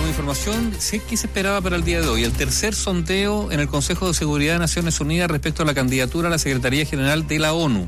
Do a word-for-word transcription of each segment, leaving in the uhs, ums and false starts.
información. Sé que se esperaba para el día de hoy el tercer sondeo en el Consejo de Seguridad de Naciones Unidas respecto a la candidatura a la Secretaría General de la ONU.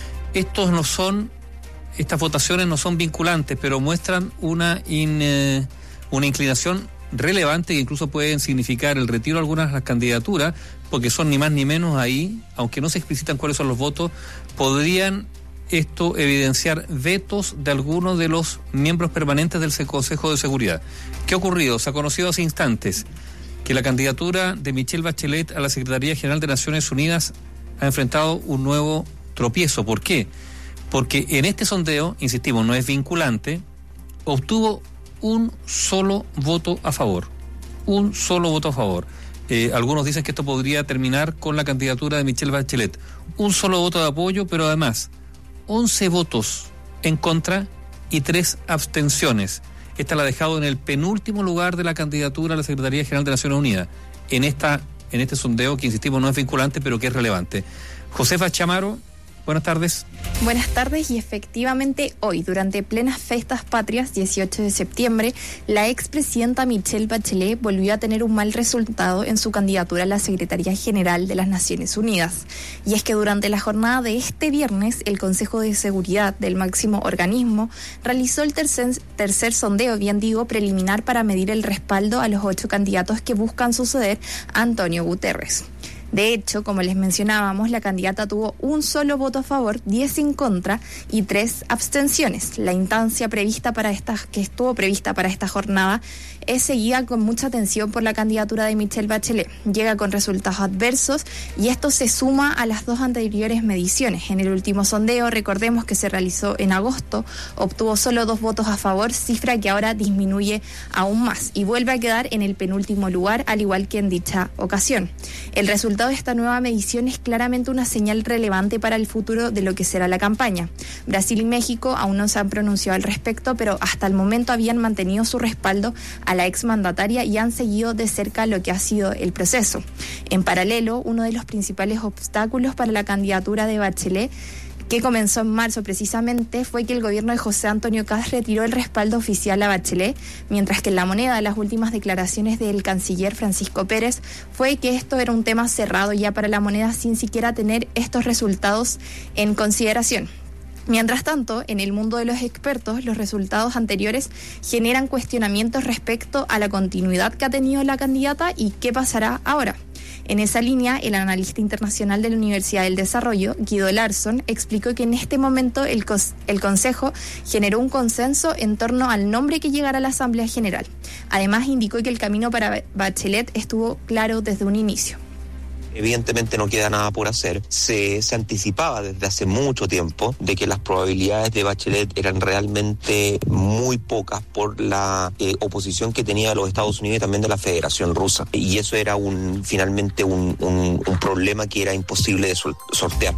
Estos no son, estas votaciones no son vinculantes, pero muestran una, in, eh, una inclinación relevante que incluso pueden significar el retiro de algunas de las candidaturas, porque son ni más ni menos ahí, aunque no se explicitan cuáles son los votos, podrían esto evidenciar vetos de algunos de los miembros permanentes del Consejo de Seguridad. ¿Qué ha ocurrido? Se ha conocido hace instantes que la candidatura de Michelle Bachelet a la Secretaría General de Naciones Unidas ha enfrentado un nuevo tropiezo. ¿Por qué? Porque en este sondeo, insistimos, no es vinculante, obtuvo un solo voto a favor. Un solo voto a favor. Eh, algunos dicen que esto podría terminar con la candidatura de Michelle Bachelet. Un solo voto de apoyo, pero además once votos en contra y tres abstenciones. Esta la ha dejado en el penúltimo lugar de la candidatura a la Secretaría General de Naciones Unidas. En esta, en este sondeo que, insistimos, no es vinculante, pero que es relevante. Josefa Chamaro, buenas tardes. Buenas tardes, y efectivamente hoy, durante plenas fiestas patrias, dieciocho de septiembre, la expresidenta Michelle Bachelet volvió a tener un mal resultado en su candidatura a la Secretaría General de las Naciones Unidas. Y es que durante la jornada de este viernes, el Consejo de Seguridad del máximo organismo realizó el tercer, tercer sondeo, bien digo, preliminar para medir el respaldo a los ocho candidatos que buscan suceder a Antonio Guterres. De hecho, como les mencionábamos, la candidata tuvo un solo voto a favor, diez en contra y tres abstenciones. La instancia prevista para esta, que estuvo prevista para esta jornada es seguida con mucha atención por la candidatura de Michelle Bachelet. Llega con resultados adversos y esto se suma a las dos anteriores mediciones. En el último sondeo, recordemos que se realizó en agosto, obtuvo solo dos votos a favor, cifra que ahora disminuye aún más y vuelve a quedar en el penúltimo lugar, al igual que en dicha ocasión. El resultado de esta nueva medición es claramente una señal relevante para el futuro de lo que será la campaña. Brasil y México aún no se han pronunciado al respecto, pero hasta el momento habían mantenido su respaldo a la exmandataria y han seguido de cerca lo que ha sido el proceso. En paralelo, uno de los principales obstáculos para la candidatura de Bachelet, que comenzó en marzo precisamente, fue que el gobierno de José Antonio Kast retiró el respaldo oficial a Bachelet, mientras que en La Moneda las últimas declaraciones del canciller Francisco Pérez fue que esto era un tema cerrado ya para La Moneda sin siquiera tener estos resultados en consideración. Mientras tanto, en el mundo de los expertos, los resultados anteriores generan cuestionamientos respecto a la continuidad que ha tenido la candidata y qué pasará ahora. En esa línea, el analista internacional de la Universidad del Desarrollo, Guido Larsson, explicó que en este momento el, cos- el Consejo generó un consenso en torno al nombre que llegará a la Asamblea General. Además, indicó que el camino para Bachelet estuvo claro desde un inicio. Evidentemente no queda nada por hacer. Se, se anticipaba desde hace mucho tiempo de que las probabilidades de Bachelet eran realmente muy pocas por la eh, oposición que tenía de los Estados Unidos y también de la Federación Rusa. Y eso era un finalmente un, un, un problema que era imposible de sol- sortear.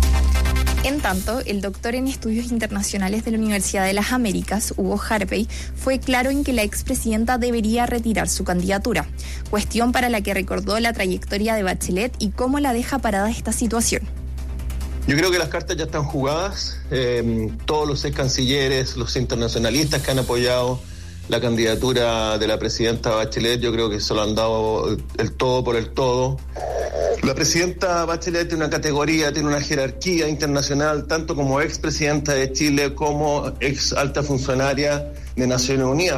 En tanto, el doctor en estudios internacionales de la Universidad de las Américas, Hugo Harvey, fue claro en que la expresidenta debería retirar su candidatura, cuestión para la que recordó la trayectoria de Bachelet y cómo la deja parada esta situación. Yo creo que las cartas ya están jugadas, eh, todos los ex cancilleres, los internacionalistas que han apoyado la candidatura de la presidenta Bachelet, yo creo que se lo han dado el todo por el todo. La presidenta Bachelet tiene una categoría, tiene una jerarquía internacional, tanto como expresidenta de Chile como ex alta funcionaria de Naciones Unidas.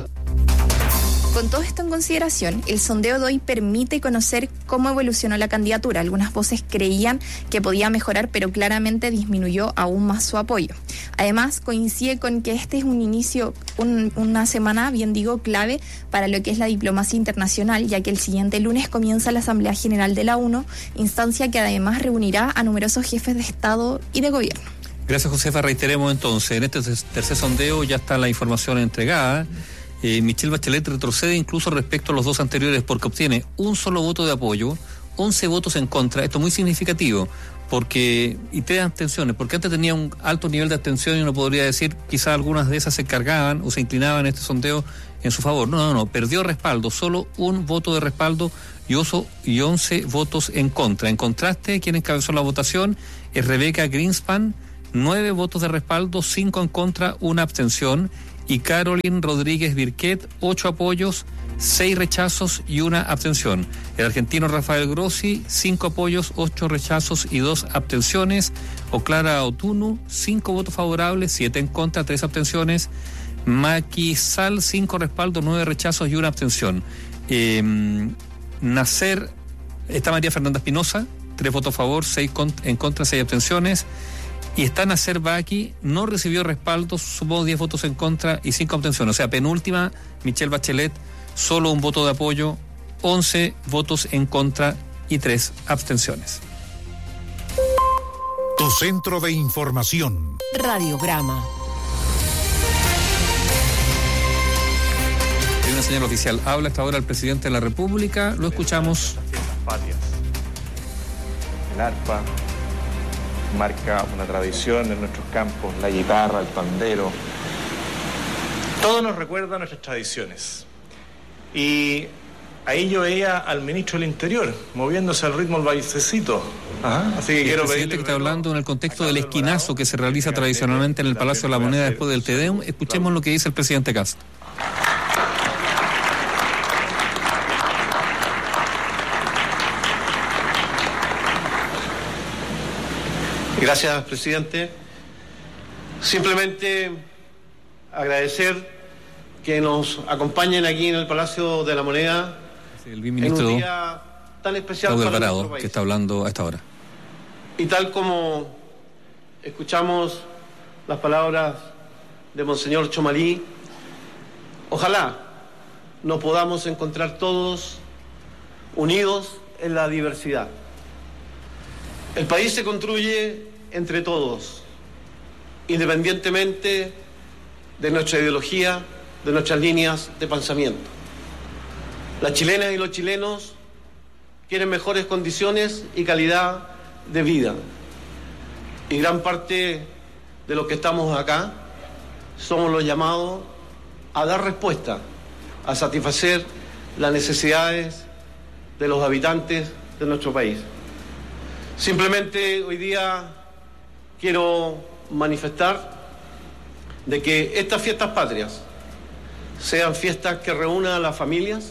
Con todo esto en consideración, el sondeo de hoy permite conocer cómo evolucionó la candidatura. Algunas voces creían que podía mejorar, pero claramente disminuyó aún más su apoyo. Además, coincide con que este es un inicio, un, una semana, bien digo, clave para lo que es la diplomacia internacional, ya que el siguiente lunes comienza la Asamblea General de la ONU, instancia que además reunirá a numerosos jefes de Estado y de gobierno. Gracias, Josefa. Reiteremos entonces, en este tercer sondeo ya está la información entregada. Eh, Michelle Bachelet retrocede incluso respecto a los dos anteriores porque obtiene un solo voto de apoyo, once votos en contra. Esto es muy significativo porque y tres abstenciones, porque antes tenía un alto nivel de abstención y uno podría decir quizás algunas de esas se cargaban o se inclinaban en este sondeo en su favor. No, no, no, perdió respaldo, solo un voto de respaldo y, oso, y once votos en contra. En contraste, quien encabezó la votación es Rebecca Greenspan, nueve votos de respaldo, cinco en contra, una abstención. Y Caroline Rodríguez Birquet, ocho apoyos, seis rechazos y una abstención. El argentino Rafael Grossi, cinco apoyos, ocho rechazos y dos abstenciones. Oclara Otunu, cinco votos favorables, siete en contra, tres abstenciones. Maki Sal, cinco respaldos, nueve rechazos y una abstención. Eh, Nacer, está María Fernanda Espinosa, tres votos a favor, seis en contra, seis abstenciones. Y está Nacer Baki, no recibió respaldos, sumó diez votos en contra y cinco abstenciones. O sea, penúltima, Michelle Bachelet, solo un voto de apoyo, once votos en contra y tres abstenciones. Tu centro de información. Radiograma. Hay una señal oficial. Habla hasta ahora el presidente de la República. Lo escuchamos. Las fiestas patrias. El arpa marca una tradición en nuestros campos, la guitarra, el pandero. Todo nos recuerda a nuestras tradiciones. Y ahí yo veía al ministro del Interior moviéndose al ritmo del bailecito. Ajá. Así que el quiero presidente que está hablando en el contexto del esquinazo que se realiza Alvarado, tradicionalmente en el Palacio de la Moneda después del Te Deum. Escuchemos lo que dice el presidente Kast. Gracias, presidente. Simplemente agradecer que nos acompañen aquí en el Palacio de la Moneda el viceministro en un día tan especial Claudio para Alvarado, nuestro país. que está hablando a esta hora. Y tal como escuchamos las palabras de Monseñor Chomalí, ojalá nos podamos encontrar todos unidos en la diversidad. El país se construye entre todos, independientemente de nuestra ideología, de nuestras líneas de pensamiento. Las chilenas y los chilenos quieren mejores condiciones y calidad de vida. Y gran parte de los que estamos acá somos los llamados a dar respuesta, a satisfacer las necesidades de los habitantes de nuestro país. Simplemente hoy día quiero manifestar de que estas fiestas patrias sean fiestas que reúnan a las familias,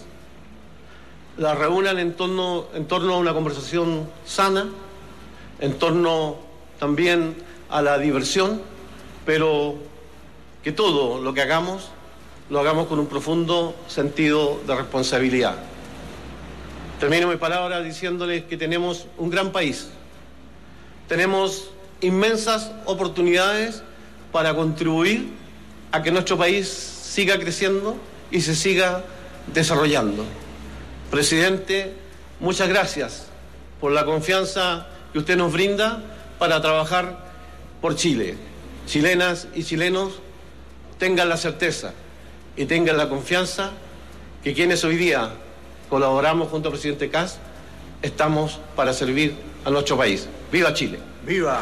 las reúnan en torno, en torno a una conversación sana, en torno también a la diversión, pero que todo lo que hagamos, lo hagamos con un profundo sentido de responsabilidad. Termino mi palabra diciéndoles que tenemos un gran país, tenemos inmensas oportunidades para contribuir a que nuestro país siga creciendo y se siga desarrollando. Presidente, muchas gracias por la confianza que usted nos brinda para trabajar por Chile. Chilenas y chilenos, tengan la certeza y tengan la confianza que quienes hoy día colaboramos junto al presidente Kast, estamos para servir a nuestro país. ¡Viva Chile! ¡Viva!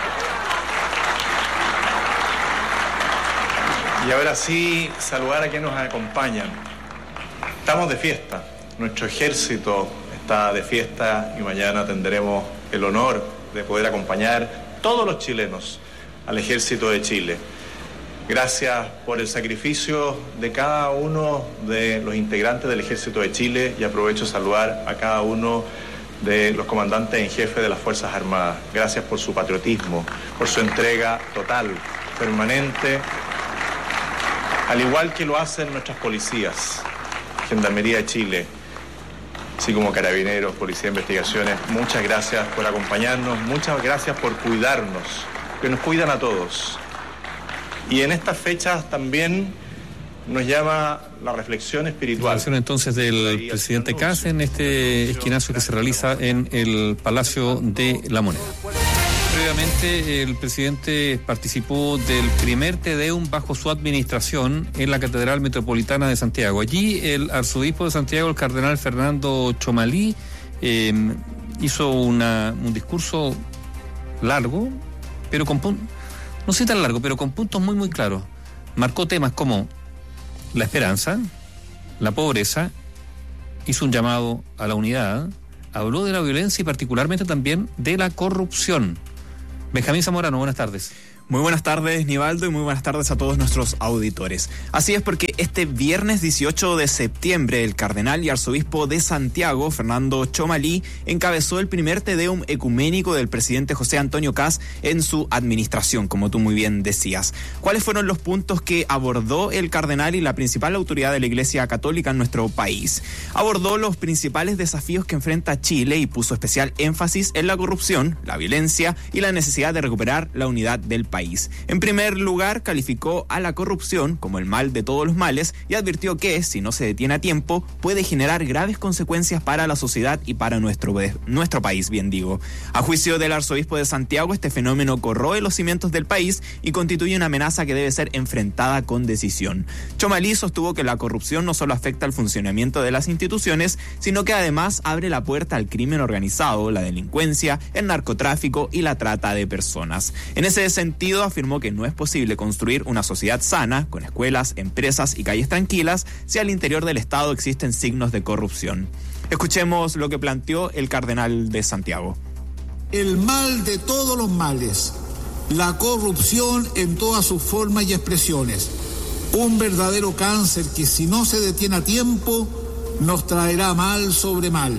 Y ahora sí, saludar a quienes nos acompañan. Estamos de fiesta. Nuestro ejército está de fiesta y mañana tendremos el honor de poder acompañar todos los chilenos al ejército de Chile. Gracias por el sacrificio de cada uno de los integrantes del ejército de Chile y aprovecho saludar a cada uno de los comandantes en jefe de las Fuerzas Armadas. Gracias por su patriotismo, por su entrega total, permanente, al igual que lo hacen nuestras policías, Gendarmería de Chile, así como Carabineros, Policía de Investigaciones. Muchas gracias por acompañarnos, muchas gracias por cuidarnos, que nos cuidan a todos. Y en estas fechas también nos llama la reflexión espiritual. Declaración entonces del presidente Kast en este esquinazo que se realiza en el Palacio de la Moneda. Previamente el presidente participó del primer Te Deum bajo su administración en la Catedral Metropolitana de Santiago. Allí el arzobispo de Santiago, el cardenal Fernando Chomalí, eh, hizo una, un discurso largo, pero con puntos, no sé tan largo, pero con puntos muy muy claros. Marcó temas como la esperanza, la pobreza, hizo un llamado a la unidad, habló de la violencia y particularmente también de la corrupción. Benjamín Zamorano, buenas tardes. Muy buenas tardes, Nivaldo, y muy buenas tardes a todos nuestros auditores. Así es, porque este viernes dieciocho de septiembre el cardenal y arzobispo de Santiago, Fernando Chomalí, encabezó el primer Te Deum ecuménico del presidente José Antonio Kast en su administración, como tú muy bien decías. ¿Cuáles fueron los puntos que abordó el cardenal y la principal autoridad de la Iglesia Católica en nuestro país? Abordó los principales desafíos que enfrenta Chile y puso especial énfasis en la corrupción, la violencia y la necesidad de recuperar la unidad del país. En primer lugar, calificó a la corrupción como el mal de todos los males y advirtió que, si no se detiene a tiempo, puede generar graves consecuencias para la sociedad y para nuestro, nuestro país, bien digo. A juicio del arzobispo de Santiago, este fenómeno corroe los cimientos del país y constituye una amenaza que debe ser enfrentada con decisión. Chomalí sostuvo que la corrupción no solo afecta al funcionamiento de las instituciones, sino que además abre la puerta al crimen organizado, la delincuencia, el narcotráfico y la trata de personas. En ese sentido, afirmó que no es posible construir una sociedad sana, con escuelas, empresas y calles tranquilas, si al interior del Estado existen signos de corrupción. Escuchemos lo que planteó el cardenal de Santiago. El mal de todos los males, la corrupción en todas sus formas y expresiones, un verdadero cáncer que, si no se detiene a tiempo, nos traerá mal sobre mal,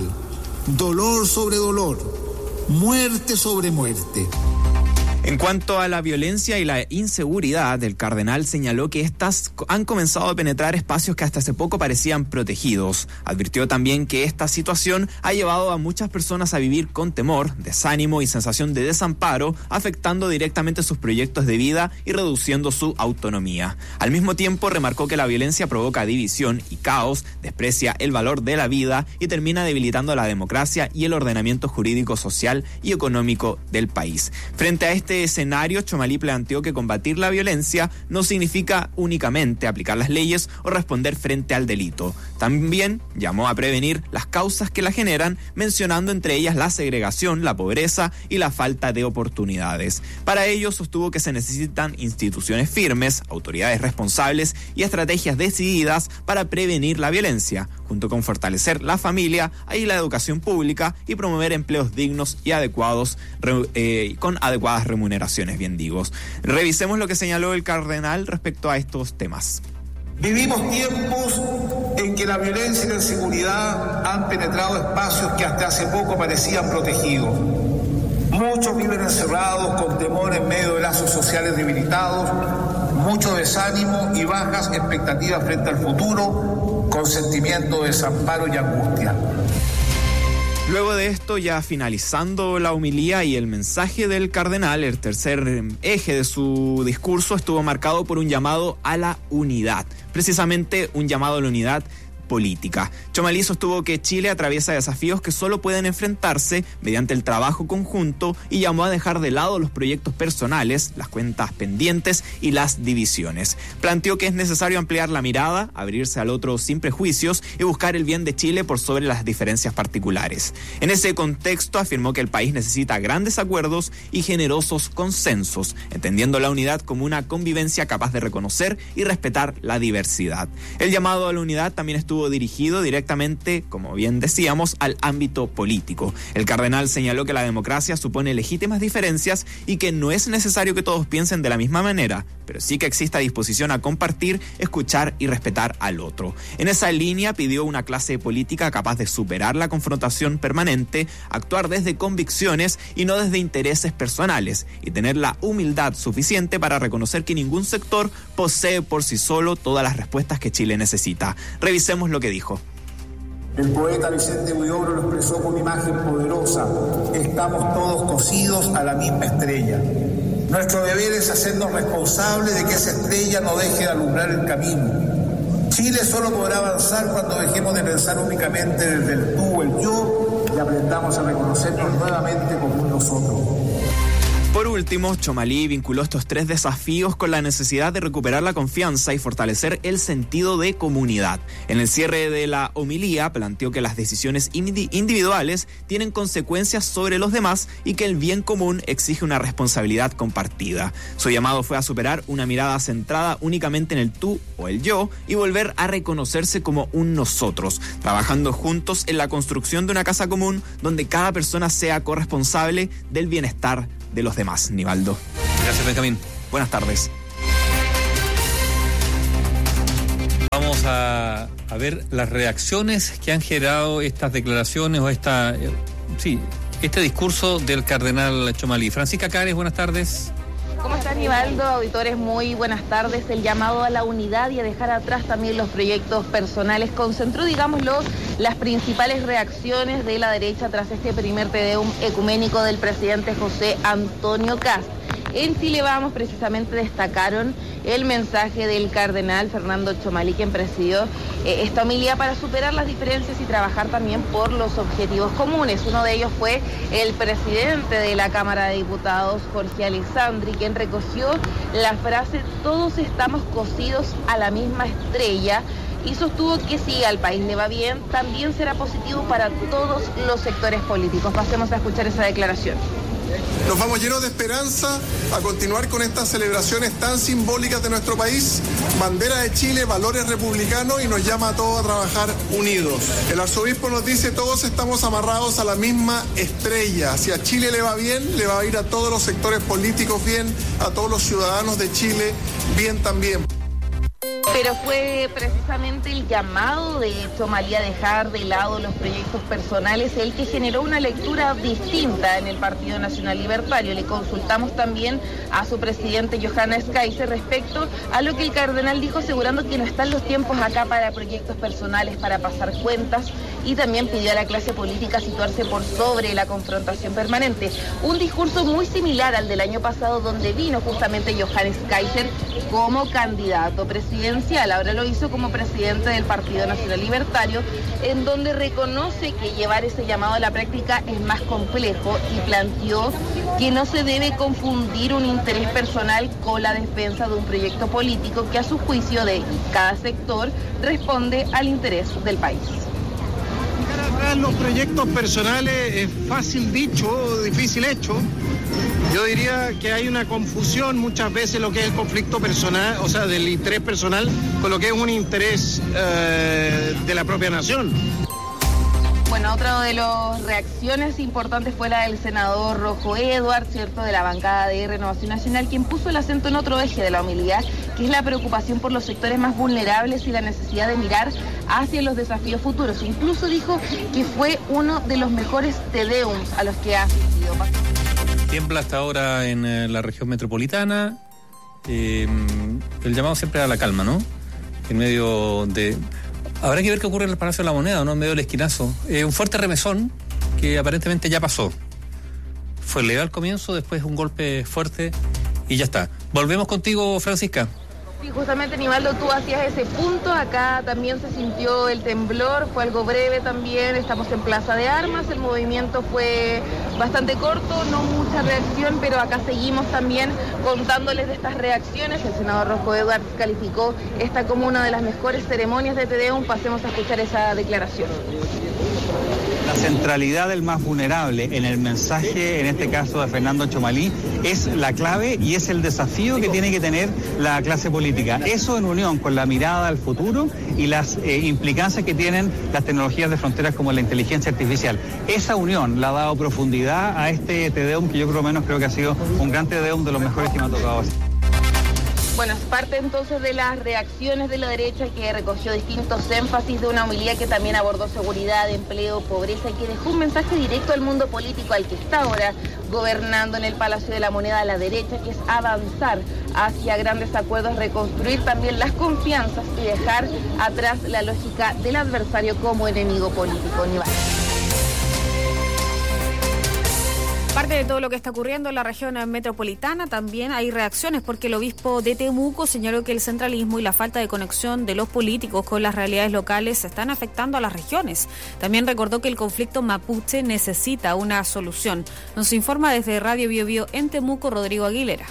dolor sobre dolor, muerte sobre muerte. En cuanto a la violencia y la inseguridad, el cardenal señaló que estas han comenzado a penetrar espacios que hasta hace poco parecían protegidos. Advirtió también que esta situación ha llevado a muchas personas a vivir con temor, desánimo y sensación de desamparo, afectando directamente sus proyectos de vida y reduciendo su autonomía. Al mismo tiempo, remarcó que la violencia provoca división y caos, desprecia el valor de la vida y termina debilitando la democracia y el ordenamiento jurídico, social y económico del país. Frente a este escenario, Chomalí planteó que combatir la violencia no significa únicamente aplicar las leyes o responder frente al delito. También llamó a prevenir las causas que la generan, mencionando entre ellas la segregación, la pobreza y la falta de oportunidades. Para ello, sostuvo que se necesitan instituciones firmes, autoridades responsables y estrategias decididas para prevenir la violencia, junto con fortalecer la familia y la educación pública y promover empleos dignos y adecuados eh, con adecuadas remuneraciones. Remuneraciones, bien digo. Revisemos lo que señaló el cardenal respecto a estos temas. Vivimos tiempos en que la violencia y la inseguridad han penetrado espacios que hasta hace poco parecían protegidos. Muchos viven encerrados con temor en medio de lazos sociales debilitados, mucho desánimo y bajas expectativas frente al futuro, con sentimiento de desamparo y angustia. Luego de esto, ya finalizando la homilía y el mensaje del cardenal, el tercer eje de su discurso estuvo marcado por un llamado a la unidad, precisamente un llamado a la unidad política. Chomalí sostuvo que Chile atraviesa desafíos que solo pueden enfrentarse mediante el trabajo conjunto y llamó a dejar de lado los proyectos personales, las cuentas pendientes y las divisiones. Planteó que es necesario ampliar la mirada, abrirse al otro sin prejuicios y buscar el bien de Chile por sobre las diferencias particulares. En ese contexto, afirmó que el país necesita grandes acuerdos y generosos consensos, entendiendo la unidad como una convivencia capaz de reconocer y respetar la diversidad. El llamado a la unidad también estuvo dirigido directamente, como bien decíamos, al ámbito político. El cardenal señaló que la democracia supone legítimas diferencias y que no es necesario que todos piensen de la misma manera, pero sí que exista disposición a compartir, escuchar y respetar al otro. En esa línea pidió una clase política capaz de superar la confrontación permanente, actuar desde convicciones y no desde intereses personales, y tener la humildad suficiente para reconocer que ningún sector posee por sí solo todas las respuestas que Chile necesita. Revisemos lo que dijo. El poeta Vicente Huidobro lo expresó con una imagen poderosa: estamos todos cosidos a la misma estrella. Nuestro deber es hacernos responsables de que esa estrella no deje de alumbrar el camino. Chile solo podrá avanzar cuando dejemos de pensar únicamente desde el tú o el yo y aprendamos a reconocernos nuevamente como un nosotros. Por último, Chomalí vinculó estos tres desafíos con la necesidad de recuperar la confianza y fortalecer el sentido de comunidad. En el cierre de la homilía, planteó que las decisiones individuales tienen consecuencias sobre los demás y que el bien común exige una responsabilidad compartida. Su llamado fue a superar una mirada centrada únicamente en el tú o el yo y volver a reconocerse como un nosotros, trabajando juntos en la construcción de una casa común donde cada persona sea corresponsable del bienestar de los demás. Nivaldo. Gracias, Benjamín. Buenas tardes. Vamos a, a ver las reacciones que han generado estas declaraciones o esta, eh, sí, este discurso del cardenal Txomalí. Francisca Cares, buenas tardes. ¿Cómo estás, Nivaldo? Auditores, muy buenas tardes. El llamado a la unidad y a dejar atrás también los proyectos personales concentró, digámoslo, las principales reacciones de la derecha tras este primer Te Deum ecuménico del presidente José Antonio Kast. En Chile Vamos precisamente destacaron el mensaje del cardenal Fernando Txomalí, quien presidió eh, esta homilía para superar las diferencias y trabajar también por los objetivos comunes. Uno de ellos fue el presidente de la Cámara de Diputados, Jorge Alessandri, quien recogió la frase "todos estamos cosidos a la misma estrella", y sostuvo que si al país le va bien, también será positivo para todos los sectores políticos. Pasemos a escuchar esa declaración. Nos vamos llenos de esperanza a continuar con estas celebraciones tan simbólicas de nuestro país. Bandera de Chile, valores republicanos, y nos llama a todos a trabajar unidos. El arzobispo nos dice: todos estamos amarrados a la misma estrella. Si a Chile le va bien, le va a ir a todos los sectores políticos bien, a todos los ciudadanos de Chile bien también. Pero fue precisamente el llamado de Txomalí a dejar de lado los proyectos personales el que generó una lectura distinta en el Partido Nacional Libertario. Le consultamos también a su presidente Johannes Kaiser respecto a lo que el cardenal dijo, asegurando que no están los tiempos acá para proyectos personales, para pasar cuentas, y también pidió a la clase política situarse por sobre la confrontación permanente. Un discurso muy similar al del año pasado, donde vino justamente Johannes Kaiser como candidato presidencial. Ahora lo hizo como presidente del Partido Nacional Libertario, en donde reconoce que llevar ese llamado a la práctica es más complejo y planteó que no se debe confundir un interés personal con la defensa de un proyecto político que, a su juicio de cada sector, responde al interés del país. Los proyectos personales es fácil dicho, difícil hecho. Yo diría que hay una confusión muchas veces lo que es el conflicto personal, o sea, del interés personal con lo que es un interés eh, de la propia nación. Bueno, otra de las reacciones importantes fue la del senador Rojo Edwards, ¿cierto?, de la bancada de Renovación Nacional, quien puso el acento en otro eje de la homilía, que es la preocupación por los sectores más vulnerables y la necesidad de mirar hacia los desafíos futuros. Incluso dijo que fue uno de los mejores Te Deums a los que ha asistido. Tiembla hasta ahora en eh, la región metropolitana. Eh, el llamado siempre a la calma, ¿no? En medio de... Habrá que ver qué ocurre en el Palacio de la Moneda, ¿no? En medio del esquinazo. Eh, un fuerte remesón que aparentemente ya pasó. Fue leve al comienzo, después un golpe fuerte y ya está. Volvemos contigo, Francisca. Sí, justamente, Nivaldo, tú hacías ese punto. Acá también se sintió el temblor, fue algo breve también. Estamos en Plaza de Armas, el movimiento fue bastante corto, no mucha reacción, pero acá seguimos también contándoles de estas reacciones. El senador Rojo Edwards calificó esta como una de las mejores ceremonias de Te Deum. Pasemos a escuchar esa declaración. La centralidad del más vulnerable en el mensaje, en este caso de Fernando Txomalí, es la clave y es el desafío que tiene que tener la clase política. Eso en unión con la mirada al futuro y las eh, implicancias que tienen las tecnologías de fronteras como la inteligencia artificial. Esa unión le ha dado profundidad a este Te Deum, que yo por lo menos creo que ha sido un gran Te Deum de los mejores que me ha tocado hacer. Bueno, es parte entonces de las reacciones de la derecha, que recogió distintos énfasis de una homilía que también abordó seguridad, empleo, pobreza, y que dejó un mensaje directo al mundo político al que está ahora gobernando en el Palacio de la Moneda a la derecha, que es avanzar hacia grandes acuerdos, reconstruir también las confianzas y dejar atrás la lógica del adversario como enemigo político. Nival. Parte de todo lo que está ocurriendo en la región metropolitana, también hay reacciones, porque el obispo de Temuco señaló que el centralismo y la falta de conexión de los políticos con las realidades locales están afectando a las regiones. También recordó que el conflicto mapuche necesita una solución. Nos informa desde Radio Bio Bio en Temuco, Rodrigo Aguilera.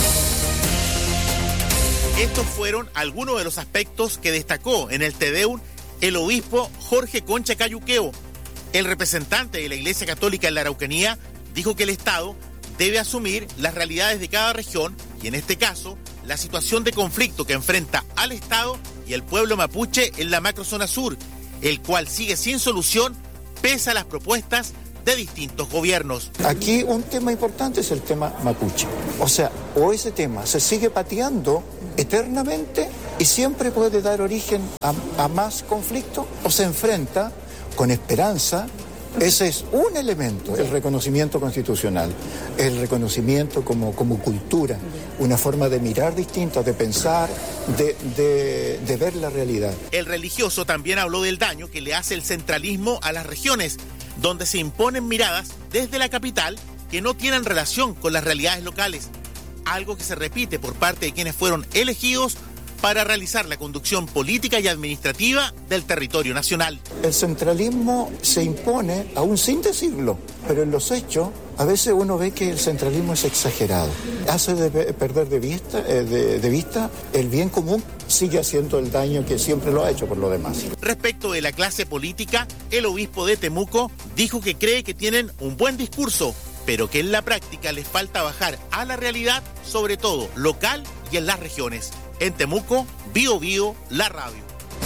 Estos fueron algunos de los aspectos que destacó en el Te Deum el obispo Jorge Concha Cayuqueo. El representante de la Iglesia Católica en la Araucanía dijo que el Estado debe asumir las realidades de cada región y, en este caso, la situación de conflicto que enfrenta al Estado y el pueblo mapuche en la macrozona sur, el cual sigue sin solución pese a las propuestas de distintos gobiernos. Aquí un tema importante es el tema mapuche. O sea, o ese tema se sigue pateando eternamente y siempre puede dar origen a, a más conflicto, o se enfrenta con esperanza. Ese es un elemento, el reconocimiento constitucional, el reconocimiento como, como cultura, una forma de mirar distinta, de pensar, de, de, de ver la realidad. El religioso también habló del daño que le hace el centralismo a las regiones, donde se imponen miradas desde la capital que no tienen relación con las realidades locales, algo que se repite por parte de quienes fueron elegidos para realizar la conducción política y administrativa del territorio nacional. El centralismo se impone aún sin decirlo, pero en los hechos a veces uno ve que el centralismo es exagerado. Hace de perder de vista, eh, de, de vista el bien común, sigue haciendo el daño que siempre lo ha hecho por lo demás. Respecto de la clase política, el obispo de Temuco dijo que cree que tienen un buen discurso, pero que en la práctica les falta bajar a la realidad, sobre todo local y en las regiones. En Temuco, Bío Bío, la radio.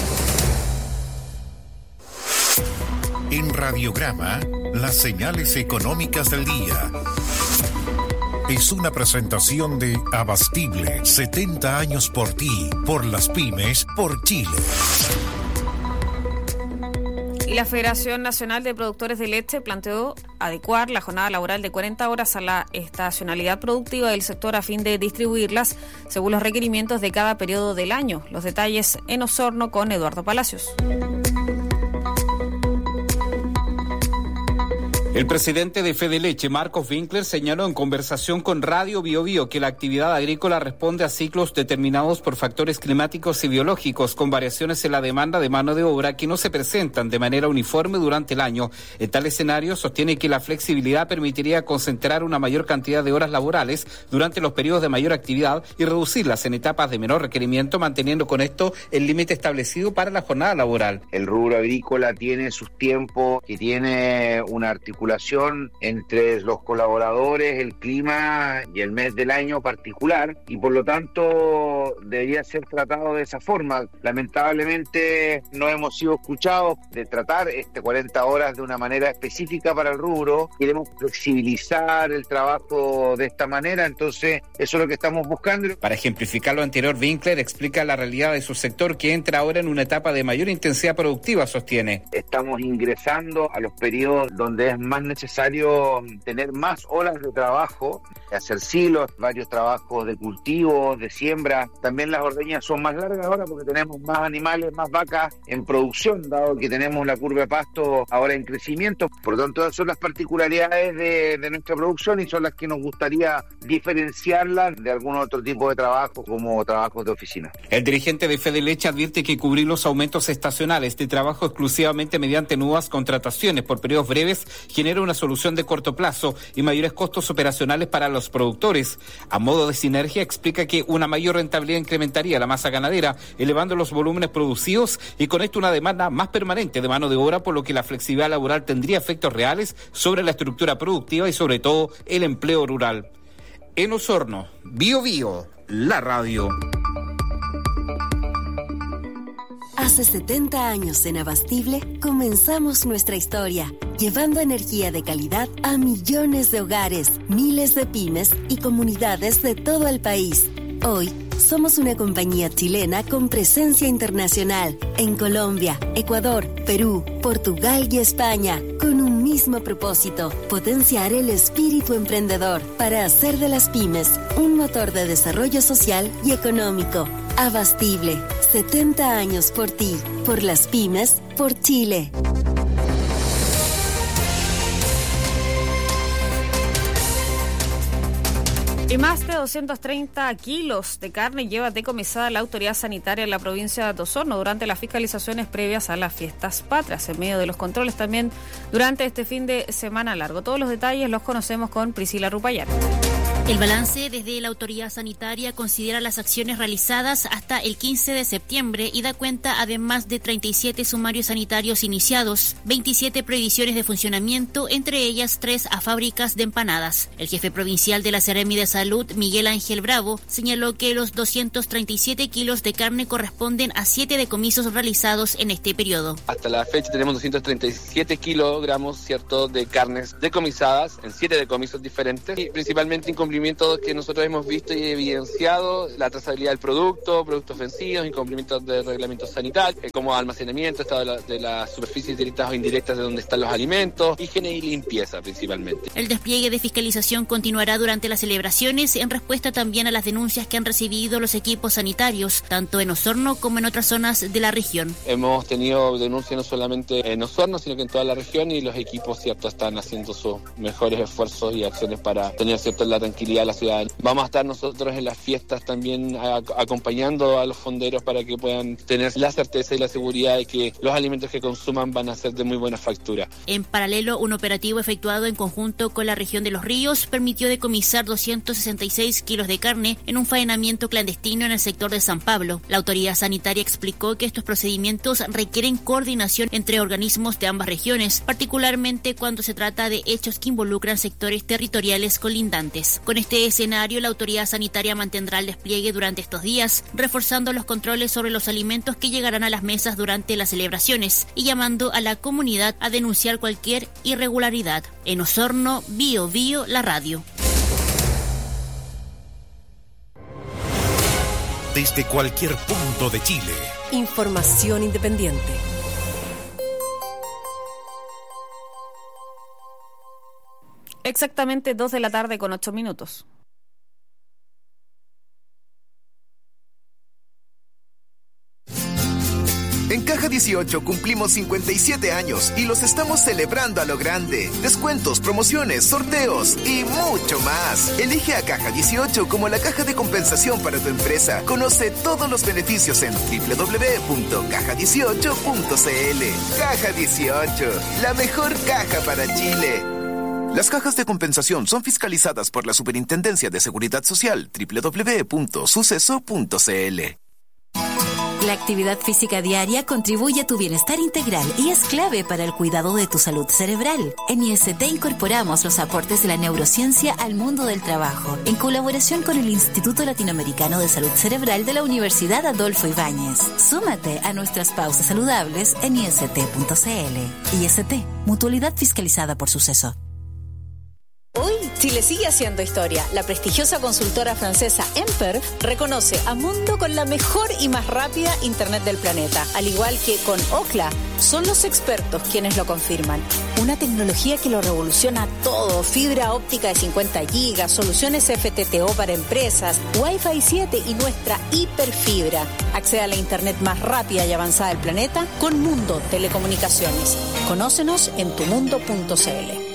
En Radiograma, las señales económicas del día. Es una presentación de Abastible, setenta años por ti, por las pymes, por Chile. La Federación Nacional de Productores de Leche planteó adecuar la jornada laboral de cuarenta horas a la estacionalidad productiva del sector a fin de distribuirlas según los requerimientos de cada periodo del año. Los detalles en Osorno con Eduardo Palacios. El presidente de Fedeleche, Marcos Winkler, señaló en conversación con Radio Bío Bío que la actividad agrícola responde a ciclos determinados por factores climáticos y biológicos, con variaciones en la demanda de mano de obra que no se presentan de manera uniforme durante el año. En tal escenario, sostiene que la flexibilidad permitiría concentrar una mayor cantidad de horas laborales durante los periodos de mayor actividad y reducirlas en etapas de menor requerimiento, manteniendo con esto el límite establecido para la jornada laboral. El rubro agrícola tiene sus tiempos y tiene una articulación entre los colaboradores, el clima y el mes del año particular, y por lo tanto debería ser tratado de esa forma. Lamentablemente no hemos sido escuchados de tratar este cuarenta horas de una manera específica para el rubro. Queremos flexibilizar el trabajo de esta manera, entonces eso es lo que estamos buscando. Para ejemplificar lo anterior, Winkler explica la realidad de su sector, que entra ahora en una etapa de mayor intensidad productiva, sostiene. Estamos ingresando a los periodos donde es más necesario tener más horas de trabajo, hacer silos, varios trabajos de cultivo, de siembra. También las ordeñas son más largas ahora porque tenemos más animales, más vacas en producción, dado que tenemos la curva de pasto ahora en crecimiento. Por lo tanto, esas son las particularidades de, de nuestra producción y son las que nos gustaría diferenciarlas de algún otro tipo de trabajo, como trabajos de oficina. El dirigente de Fedeleche advierte que cubrir los aumentos estacionales de trabajo exclusivamente mediante nuevas contrataciones por periodos breves genera una solución de corto plazo y mayores costos operacionales para los productores. A modo de sinergia, explica que una mayor rentabilidad incrementaría la masa ganadera, elevando los volúmenes producidos y con esto una demanda más permanente de mano de obra, por lo que la flexibilidad laboral tendría efectos reales sobre la estructura productiva y sobre todo el empleo rural. En Osorno, Bío Bío, la radio. Hace setenta años en Abastible comenzamos nuestra historia, llevando energía de calidad a millones de hogares, miles de pymes y comunidades de todo el país. Hoy somos una compañía chilena con presencia internacional en Colombia, Ecuador, Perú, Portugal y España, con un mismo propósito: potenciar el espíritu emprendedor para hacer de las pymes un motor de desarrollo social y económico. Abastible, setenta años por ti, por las pymes, por Chile. Y más de doscientos treinta kilos de carne lleva decomisada la autoridad sanitaria en la provincia de Osorno durante las fiscalizaciones previas a las fiestas patrias, en medio de los controles también durante este fin de semana largo. Todos los detalles los conocemos con Priscila Rupayán. El balance desde la autoridad sanitaria considera las acciones realizadas hasta el quince de septiembre y da cuenta además de treinta y siete sumarios sanitarios iniciados, veintisiete prohibiciones de funcionamiento, entre ellas tres a fábricas de empanadas. El jefe provincial de la Seremi de Salud, Miguel Ángel Bravo, señaló que los doscientos treinta y siete kilos de carne corresponden a siete decomisos realizados en este periodo. Hasta la fecha tenemos doscientos treinta y siete kilogramos, ¿cierto?, de carnes decomisadas en siete decomisos diferentes y principalmente incumplimientos que nosotros hemos visto y evidenciado: la trazabilidad del producto, productos vencidos, incumplimientos de reglamentos sanitarios, eh, como almacenamiento, estado de, la, de las superficies directas o indirectas de donde están los alimentos, higiene y limpieza principalmente. El despliegue de fiscalización continuará durante las celebraciones en respuesta también a las denuncias que han recibido los equipos sanitarios, tanto en Osorno como en otras zonas de la región. Hemos tenido denuncias no solamente en Osorno, sino que en toda la región, y los equipos, cierto, están haciendo sus mejores esfuerzos y acciones para tener, cierto, la tranquilidad de la ciudad. Vamos a estar nosotros en las fiestas también a, acompañando a los fonderos para que puedan tener la certeza y la seguridad de que los alimentos que consuman van a ser de muy buena factura. En paralelo, un operativo efectuado en conjunto con la región de Los Ríos permitió decomisar doscientos sesenta y seis kilos de carne en un faenamiento clandestino en el sector de San Pablo. La autoridad sanitaria explicó que estos procedimientos requieren coordinación entre organismos de ambas regiones, particularmente cuando se trata de hechos que involucran sectores territoriales colindantes. Con este escenario, la autoridad sanitaria mantendrá el despliegue durante estos días, reforzando los controles sobre los alimentos que llegarán a las mesas durante las celebraciones y llamando a la comunidad a denunciar cualquier irregularidad. En Osorno, Bio Bio, la radio. Desde cualquier punto de Chile. Información independiente. Exactamente dos de la tarde con ocho minutos. En Caja dieciocho cumplimos cincuenta y siete años y los estamos celebrando a lo grande. Descuentos, promociones, sorteos y mucho más. Elige a Caja dieciocho como la caja de compensación para tu empresa. Conoce todos los beneficios en doble u doble u doble u punto caja dieciocho punto c l. Caja dieciocho, la mejor caja para Chile. Las cajas de compensación son fiscalizadas por la Superintendencia de Seguridad Social, doble u doble u doble u punto suceso punto c l. La actividad física diaria contribuye a tu bienestar integral y es clave para el cuidado de tu salud cerebral. En I S T incorporamos los aportes de la neurociencia al mundo del trabajo, en colaboración con el Instituto Latinoamericano de Salud Cerebral de la Universidad Adolfo Ibáñez. Súmate a nuestras pausas saludables en i s t punto c l. I S T, mutualidad fiscalizada por Suceso. Hoy, Chile sigue haciendo historia. La prestigiosa consultora francesa Emper reconoce a Mundo con la mejor y más rápida Internet del planeta. Al igual que con Ookla, son los expertos quienes lo confirman. Una tecnología que lo revoluciona todo. Fibra óptica de cincuenta gigas, soluciones F T T O para empresas, Wi-Fi siete y nuestra hiperfibra. Accede a la Internet más rápida y avanzada del planeta con Mundo Telecomunicaciones. Conócenos en tu mundo punto c l.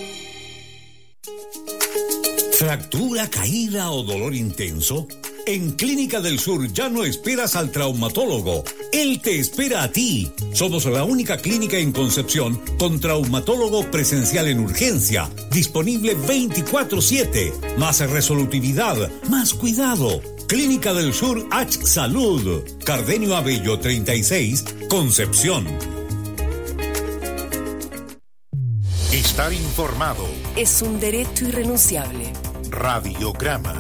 ¿Fractura, caída o dolor intenso? En Clínica del Sur ya no esperas al traumatólogo. Él te espera a ti. Somos la única clínica en Concepción con traumatólogo presencial en urgencia, disponible veinticuatro siete. Más resolutividad, más cuidado. Clínica del Sur H Salud. Cardenio Abello treinta y seis, Concepción. Estar informado es un derecho irrenunciable. Radiograma.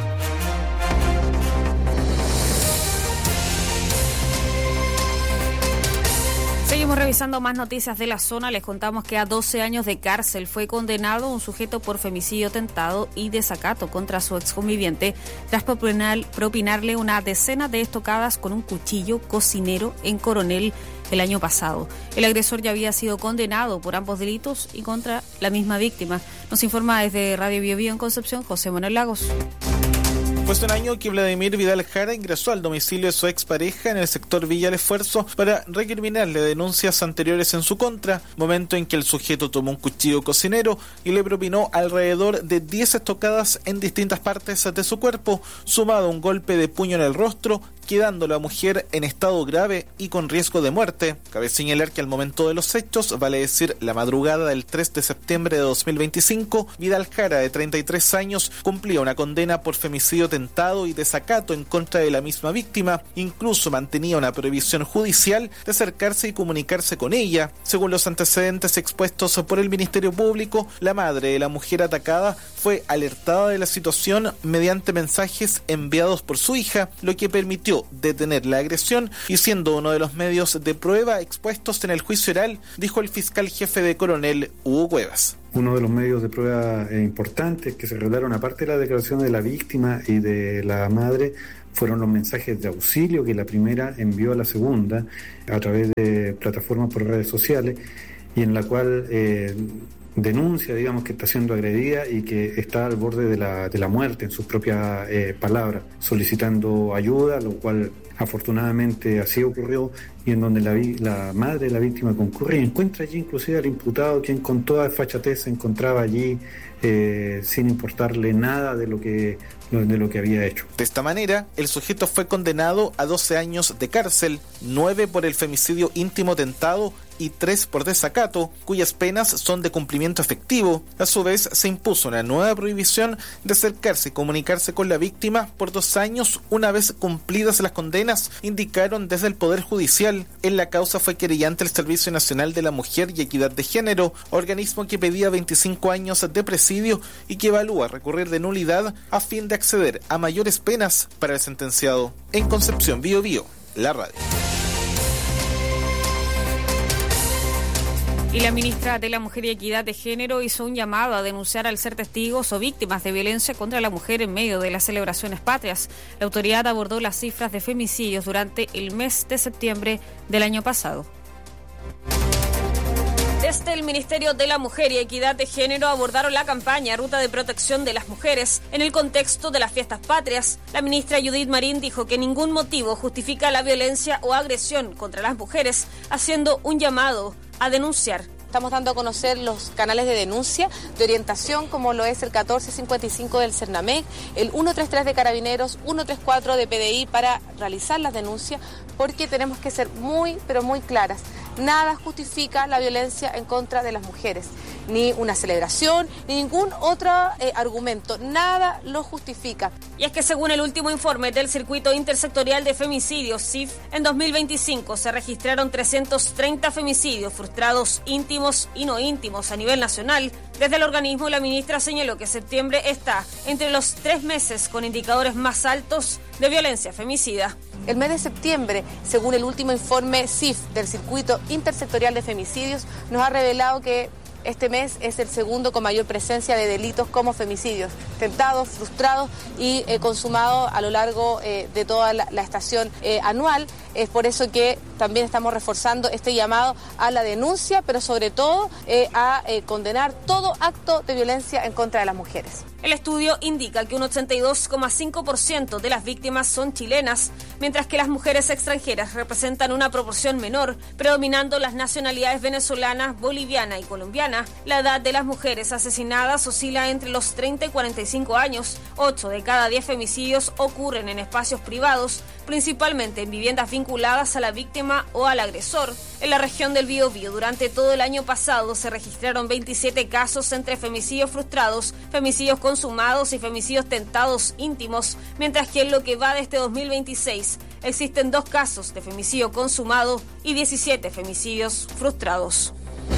Seguimos revisando más noticias de la zona. Les contamos que a doce años de cárcel fue condenado un sujeto por femicidio tentado y desacato contra su exconviviente tras propinar, propinarle una decena de estocadas con un cuchillo cocinero en Coronel el año pasado. El agresor ya había sido condenado por ambos delitos y contra la misma víctima. Nos informa desde Radio Bio Bio en Concepción, José Manuel Lagos. Después de un año que Vladimir Vidal Jara ingresó al domicilio de su expareja en el sector Villa El Esfuerzo para recriminarle denuncias anteriores en su contra, momento en que el sujeto tomó un cuchillo cocinero y le propinó alrededor de diez estocadas en distintas partes de su cuerpo, sumado a un golpe de puño en el rostro, quedando la mujer en estado grave y con riesgo de muerte. Cabe señalar que al momento de los hechos, vale decir la madrugada del tres de septiembre de dos mil veinticinco, Vidal Jara, de treinta y tres años, cumplía una condena por femicidio tentado y desacato en contra de la misma víctima. Incluso mantenía una prohibición judicial de acercarse y comunicarse con ella. Según los antecedentes expuestos por el Ministerio Público, la madre de la mujer atacada fue alertada de la situación mediante mensajes enviados por su hija, lo que permitió detener la agresión y siendo uno de los medios de prueba expuestos en el juicio oral, dijo el fiscal jefe de Coronel Hugo Cuevas. Uno de los medios de prueba eh, importantes que se revelaron, aparte de la declaración de la víctima y de la madre, fueron los mensajes de auxilio que la primera envió a la segunda a través de plataformas por redes sociales y en la cual eh, denuncia, digamos, que está siendo agredida y que está al borde de la, de la muerte, en sus propias eh, palabras, solicitando ayuda, lo cual afortunadamente así ocurrió, y en donde la, la madre de la víctima concurre y encuentra allí inclusive al imputado, quien con toda desfachatez se encontraba allí eh, sin importarle nada de lo que de lo que había hecho. De esta manera, el sujeto fue condenado a doce años de cárcel, nueve por el femicidio íntimo tentado y tres por desacato, cuyas penas son de cumplimiento efectivo. A su vez, se impuso una nueva prohibición de acercarse y comunicarse con la víctima por dos años una vez cumplidas las condenas, indicaron desde el Poder Judicial. En la causa fue querellante el Servicio Nacional de la Mujer y Equidad de Género, organismo que pedía veinticinco años de presidio y que evalúa recurrir de nulidad a fin de acceder a mayores penas para el sentenciado. En Concepción, Bío Bío, la radio. Y la ministra de la Mujer y Equidad de Género hizo un llamado a denunciar al ser testigos o víctimas de violencia contra la mujer en medio de las celebraciones patrias. La autoridad abordó las cifras de femicidios durante el mes de septiembre del año pasado. Desde el Ministerio de la Mujer y Equidad de Género abordaron la campaña Ruta de Protección de las Mujeres en el contexto de las fiestas patrias. La ministra Judith Marín dijo que ningún motivo justifica la violencia o agresión contra las mujeres, haciendo un llamado a denunciar. Estamos dando a conocer los canales de denuncia, de orientación, como lo es el catorce cincuenta y cinco del Cernamec, el ciento treinta y tres de Carabineros, ciento treinta y cuatro de P D I para realizar las denuncias, porque tenemos que ser muy, pero muy claras. Nada justifica la violencia en contra de las mujeres, ni una celebración, ni ningún otro eh, argumento, nada lo justifica. Y es que según el último informe del Circuito Intersectorial de Femicidios, C I F, en dos mil veinticinco se registraron trescientos treinta femicidios frustrados íntimos y no íntimos a nivel nacional. Desde el organismo, la ministra señaló que septiembre está entre los tres meses con indicadores más altos de violencia femicida. El mes de septiembre, según el último informe C I F del Circuito Intersectorial de Femicidios, nos ha revelado que este mes es el segundo con mayor presencia de delitos como femicidios, tentados, frustrados y eh, consumados a lo largo eh, de toda la, la estación eh, anual. Es por eso que también estamos reforzando este llamado a la denuncia, pero sobre todo eh, a eh, condenar todo acto de violencia en contra de las mujeres. El estudio indica que un ochenta y dos coma cinco por ciento de las víctimas son chilenas, mientras que las mujeres extranjeras representan una proporción menor, predominando las nacionalidades venezolana, boliviana y colombiana. La edad de las mujeres asesinadas oscila entre los treinta y cuarenta y cinco años. ocho de cada diez femicidios ocurren en espacios privados, principalmente en viviendas vinculadas a la víctima o al agresor. En la región del Biobío, durante todo el año pasado se registraron veintisiete casos entre femicidios frustrados, femicidios consumados y femicidios tentados íntimos, mientras que en lo que va de este dos mil veintiséis existen dos casos de femicidio consumado y diecisiete femicidios frustrados.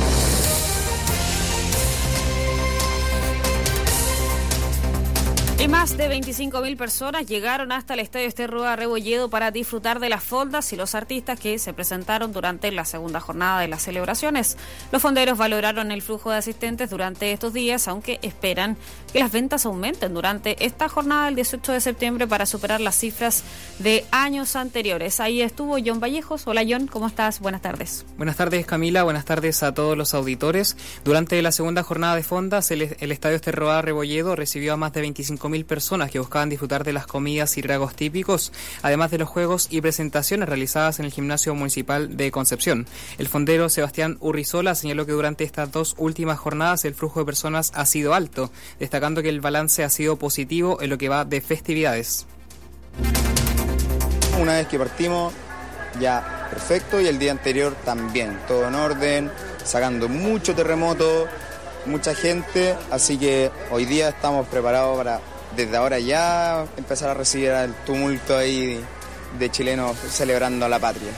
Y más de veinticinco mil personas llegaron hasta el Estadio Esterroa Rebolledo para disfrutar de las fondas y los artistas que se presentaron durante la segunda jornada de las celebraciones. Los fonderos valoraron el flujo de asistentes durante estos días, aunque esperan que las ventas aumenten durante esta jornada del dieciocho de septiembre para superar las cifras de años anteriores. Ahí estuvo John Vallejos. Hola John, ¿cómo estás? Buenas tardes. Buenas tardes Camila, buenas tardes a todos los auditores. Durante la segunda jornada de fondas, el, el Estadio Esterroa Rebolledo recibió a más de veinticinco mil personas que buscaban disfrutar de las comidas y tragos típicos, además de los juegos y presentaciones realizadas en el Gimnasio Municipal de Concepción. El fondero Sebastián Urrizola señaló que durante estas dos últimas jornadas el flujo de personas ha sido alto, destacando que el balance ha sido positivo en lo que va de festividades. Una vez que partimos, ya perfecto, y el día anterior también, todo en orden, sacando mucho terremoto, mucha gente, así que hoy día estamos preparados para, desde ahora ya, empezar a recibir el tumulto ahí de chilenos celebrando a la patria.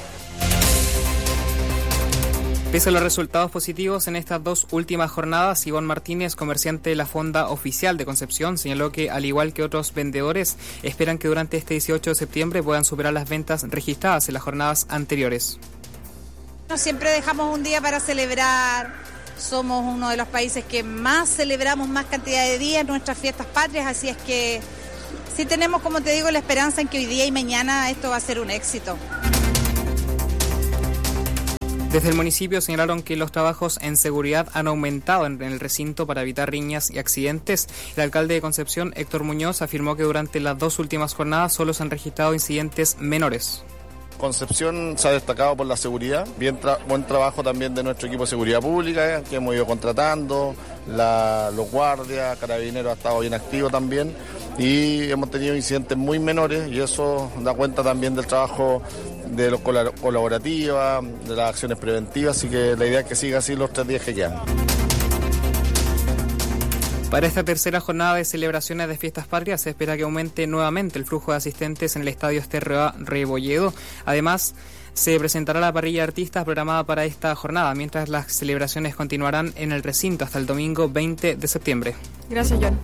Pese a los resultados positivos en estas dos últimas jornadas, Ivonne Martínez, comerciante de la Fonda Oficial de Concepción, señaló que, al igual que otros vendedores, esperan que durante este dieciocho de septiembre puedan superar las ventas registradas en las jornadas anteriores. Siempre dejamos un día para celebrar, somos uno de los países que más celebramos más cantidad de días en nuestras fiestas patrias, así es que sí tenemos, como te digo, la esperanza en que hoy día y mañana esto va a ser un éxito. Desde el municipio señalaron que los trabajos en seguridad han aumentado en el recinto para evitar riñas y accidentes. El alcalde de Concepción, Héctor Muñoz, afirmó que durante las dos últimas jornadas solo se han registrado incidentes menores. Concepción se ha destacado por la seguridad, bien tra- buen trabajo también de nuestro equipo de seguridad pública, eh, que hemos ido contratando, la, los guardias, carabineros ha estado bien activo también, y hemos tenido incidentes muy menores, y eso da cuenta también del trabajo de los colab- colaborativas, de las acciones preventivas, así que la idea es que siga así los tres días que quedan. Para esta tercera jornada de celebraciones de fiestas patrias se espera que aumente nuevamente el flujo de asistentes en el Estadio Esterroa Rebolledo. Además, se presentará la parrilla de artistas programada para esta jornada, mientras las celebraciones continuarán en el recinto hasta el domingo veinte de septiembre. Gracias, John.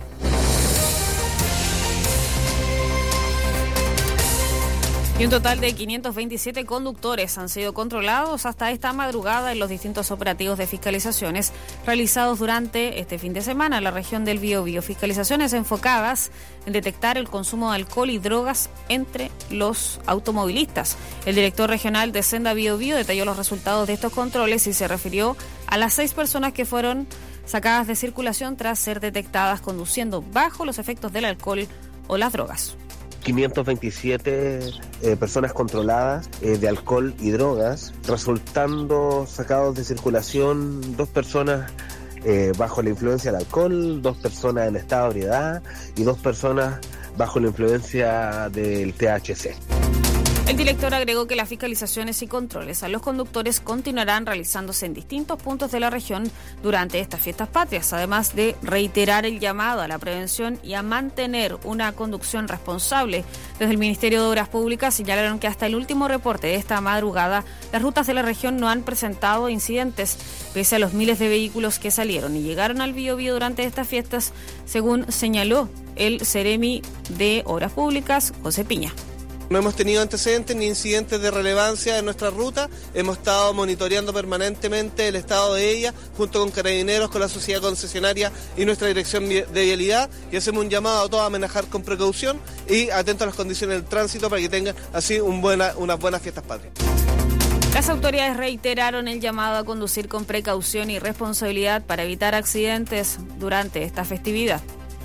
Y un total de quinientos veintisiete conductores han sido controlados hasta esta madrugada en los distintos operativos de fiscalizaciones realizados durante este fin de semana en la región del Biobío. Fiscalizaciones enfocadas en detectar el consumo de alcohol y drogas entre los automovilistas. El director regional de Senda Biobío detalló los resultados de estos controles y se refirió a las seis personas que fueron sacadas de circulación tras ser detectadas conduciendo bajo los efectos del alcohol o las drogas. quinientas veintisiete eh, personas controladas eh, de alcohol y drogas, resultando sacados de circulación dos personas eh, bajo la influencia del alcohol, dos personas en estado de ebriedad y dos personas bajo la influencia del T H C. El director agregó que las fiscalizaciones y controles a los conductores continuarán realizándose en distintos puntos de la región durante estas fiestas patrias, además de reiterar el llamado a la prevención y a mantener una conducción responsable. Desde el Ministerio de Obras Públicas señalaron que hasta el último reporte de esta madrugada, las rutas de la región no han presentado incidentes, pese a los miles de vehículos que salieron y llegaron al Biobío durante estas fiestas, según señaló el Seremi de Obras Públicas, José Piña. No hemos tenido antecedentes ni incidentes de relevancia en nuestra ruta. Hemos estado monitoreando permanentemente el estado de ella, junto con carabineros, con la sociedad concesionaria y nuestra dirección de vialidad, y hacemos un llamado a todos a manejar con precaución y atentos a las condiciones del tránsito para que tengan así un buena, unas buenas fiestas patrias. Las autoridades reiteraron el llamado a conducir con precaución y responsabilidad para evitar accidentes durante esta festividad.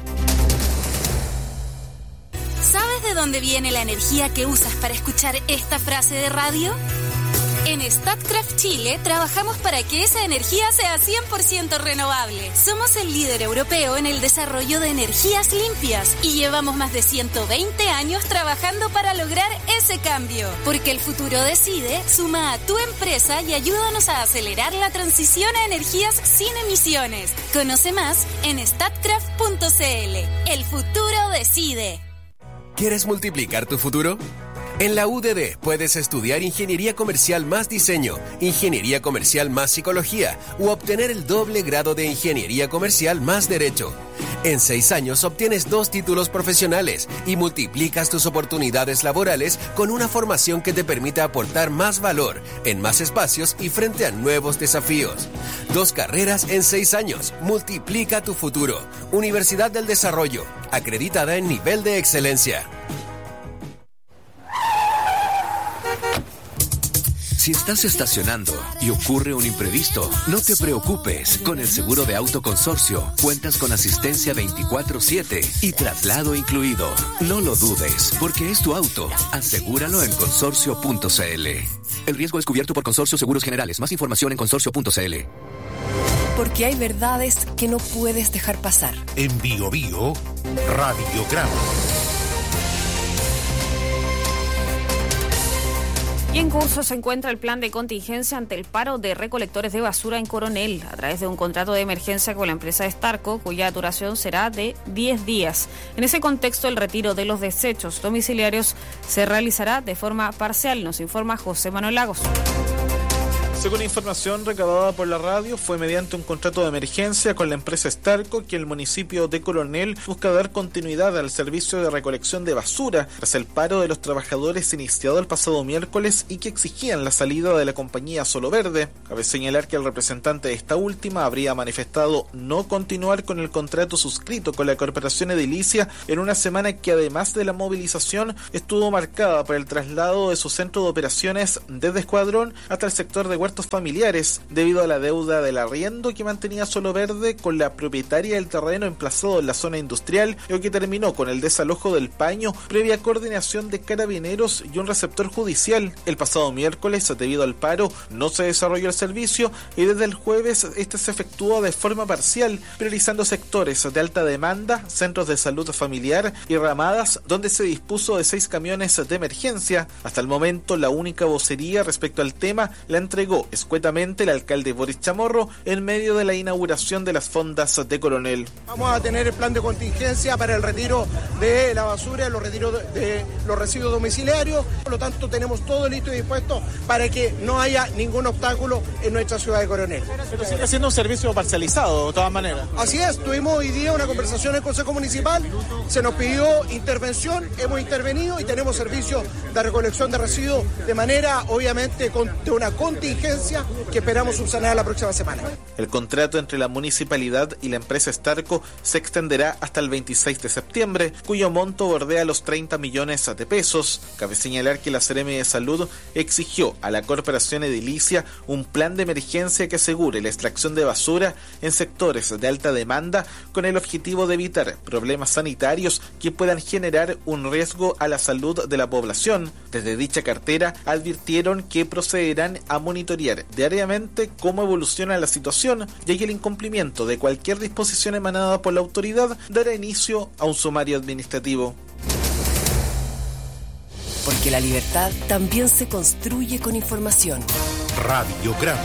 ¿Sabes de dónde viene la energía que usas para escuchar esta frase de radio? En Statkraft Chile trabajamos para que esa energía sea cien por ciento renovable. Somos el líder europeo en el desarrollo de energías limpias y llevamos más de ciento veinte años trabajando para lograr ese cambio. Porque el futuro decide, suma a tu empresa y ayúdanos a acelerar la transición a energías sin emisiones. Conoce más en statkraft punto c l. El futuro decide. ¿Quieres multiplicar tu futuro? En la U D D puedes estudiar Ingeniería Comercial más Diseño, Ingeniería Comercial más Psicología u obtener el doble grado de Ingeniería Comercial más Derecho. En seis años obtienes dos títulos profesionales y multiplicas tus oportunidades laborales con una formación que te permita aportar más valor en más espacios y frente a nuevos desafíos. Dos carreras en seis años. Multiplica tu futuro. Universidad del Desarrollo, acreditada en nivel de excelencia. Si estás estacionando y ocurre un imprevisto, no te preocupes. Con el seguro de auto consorcio, cuentas con asistencia veinticuatro siete y traslado incluido. No lo dudes, porque es tu auto. Asegúralo en consorcio punto c l. El riesgo es cubierto por Consorcio Seguros Generales. Más información en consorcio punto c l. Porque hay verdades que no puedes dejar pasar. En Bio Bio, Radiograma. Y en curso se encuentra el plan de contingencia ante el paro de recolectores de basura en Coronel, a través de un contrato de emergencia con la empresa Starco, cuya duración será de diez días. En ese contexto, el retiro de los desechos domiciliarios se realizará de forma parcial, nos informa José Manuel Lagos. Según información recabada por la radio, fue mediante un contrato de emergencia con la empresa Starco que el municipio de Coronel busca dar continuidad al servicio de recolección de basura tras el paro de los trabajadores iniciado el pasado miércoles y que exigían la salida de la compañía Solo Verde. Cabe señalar que el representante de esta última habría manifestado no continuar con el contrato suscrito con la Corporación Edilicia en una semana que, además de la movilización, estuvo marcada por el traslado de su centro de operaciones desde Escuadrón hasta el sector de Huertos Familiares, debido a la deuda del arriendo que mantenía Solo Verde con la propietaria del terreno emplazado en la zona industrial, lo que terminó con el desalojo del paño previa coordinación de carabineros y un receptor judicial. El pasado miércoles, debido al paro, no se desarrolló el servicio y desde el jueves este se efectuó de forma parcial, priorizando sectores de alta demanda, centros de salud familiar y ramadas, donde se dispuso de seis camiones de emergencia. Hasta el momento, la única vocería respecto al tema la entregó escuetamente el alcalde Boris Chamorro en medio de la inauguración de las fondas de Coronel. Vamos a tener el plan de contingencia para el retiro de la basura, los retiros de los residuos domiciliarios. Por lo tanto, tenemos todo listo y dispuesto para que no haya ningún obstáculo en nuestra ciudad de Coronel. Pero sigue siendo un servicio parcializado, de todas maneras. Así es, tuvimos hoy día una conversación en el Consejo Municipal, se nos pidió intervención, hemos intervenido y tenemos servicio de recolección de residuos de manera, obviamente, con, de una contingencia que esperamos subsanar la próxima semana. El contrato entre la municipalidad y la empresa Starco se extenderá hasta el veintiséis de septiembre, cuyo monto bordea los treinta millones de pesos. Cabe señalar que la Seremi de Salud exigió a la Corporación Edilicia un plan de emergencia que asegure la extracción de basura en sectores de alta demanda con el objetivo de evitar problemas sanitarios que puedan generar un riesgo a la salud de la población. Desde dicha cartera advirtieron que procederán a monitorear diariamente cómo evoluciona la situación, ya que el incumplimiento de cualquier disposición emanada por la autoridad dará inicio a un sumario administrativo. Porque la libertad también se construye con información. Radiograma.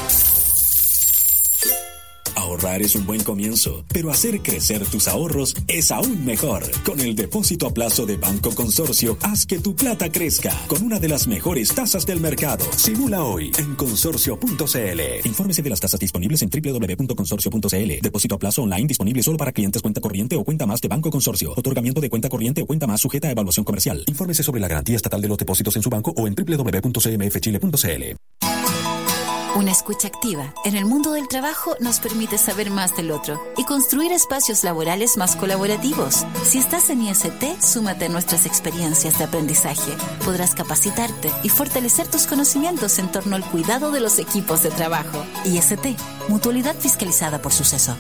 Ahorrar es un buen comienzo, pero hacer crecer tus ahorros es aún mejor. Con el depósito a plazo de Banco Consorcio, haz que tu plata crezca con una de las mejores tasas del mercado. Simula hoy en consorcio punto c l. Infórmese de las tasas disponibles en doble u doble u doble u punto consorcio punto c l. Depósito a plazo online disponible solo para clientes cuenta corriente o cuenta más de Banco Consorcio. Otorgamiento de cuenta corriente o cuenta más sujeta a evaluación comercial. Infórmese sobre la garantía estatal de los depósitos en su banco o en doble u doble u doble u punto c m f chile punto c l. Una escucha activa en el mundo del trabajo nos permite saber más del otro y construir espacios laborales más colaborativos. Si estás en I S T, súmate a nuestras experiencias de aprendizaje. Podrás capacitarte y fortalecer tus conocimientos en torno al cuidado de los equipos de trabajo. I S T, Mutualidad Fiscalizada por Suceso.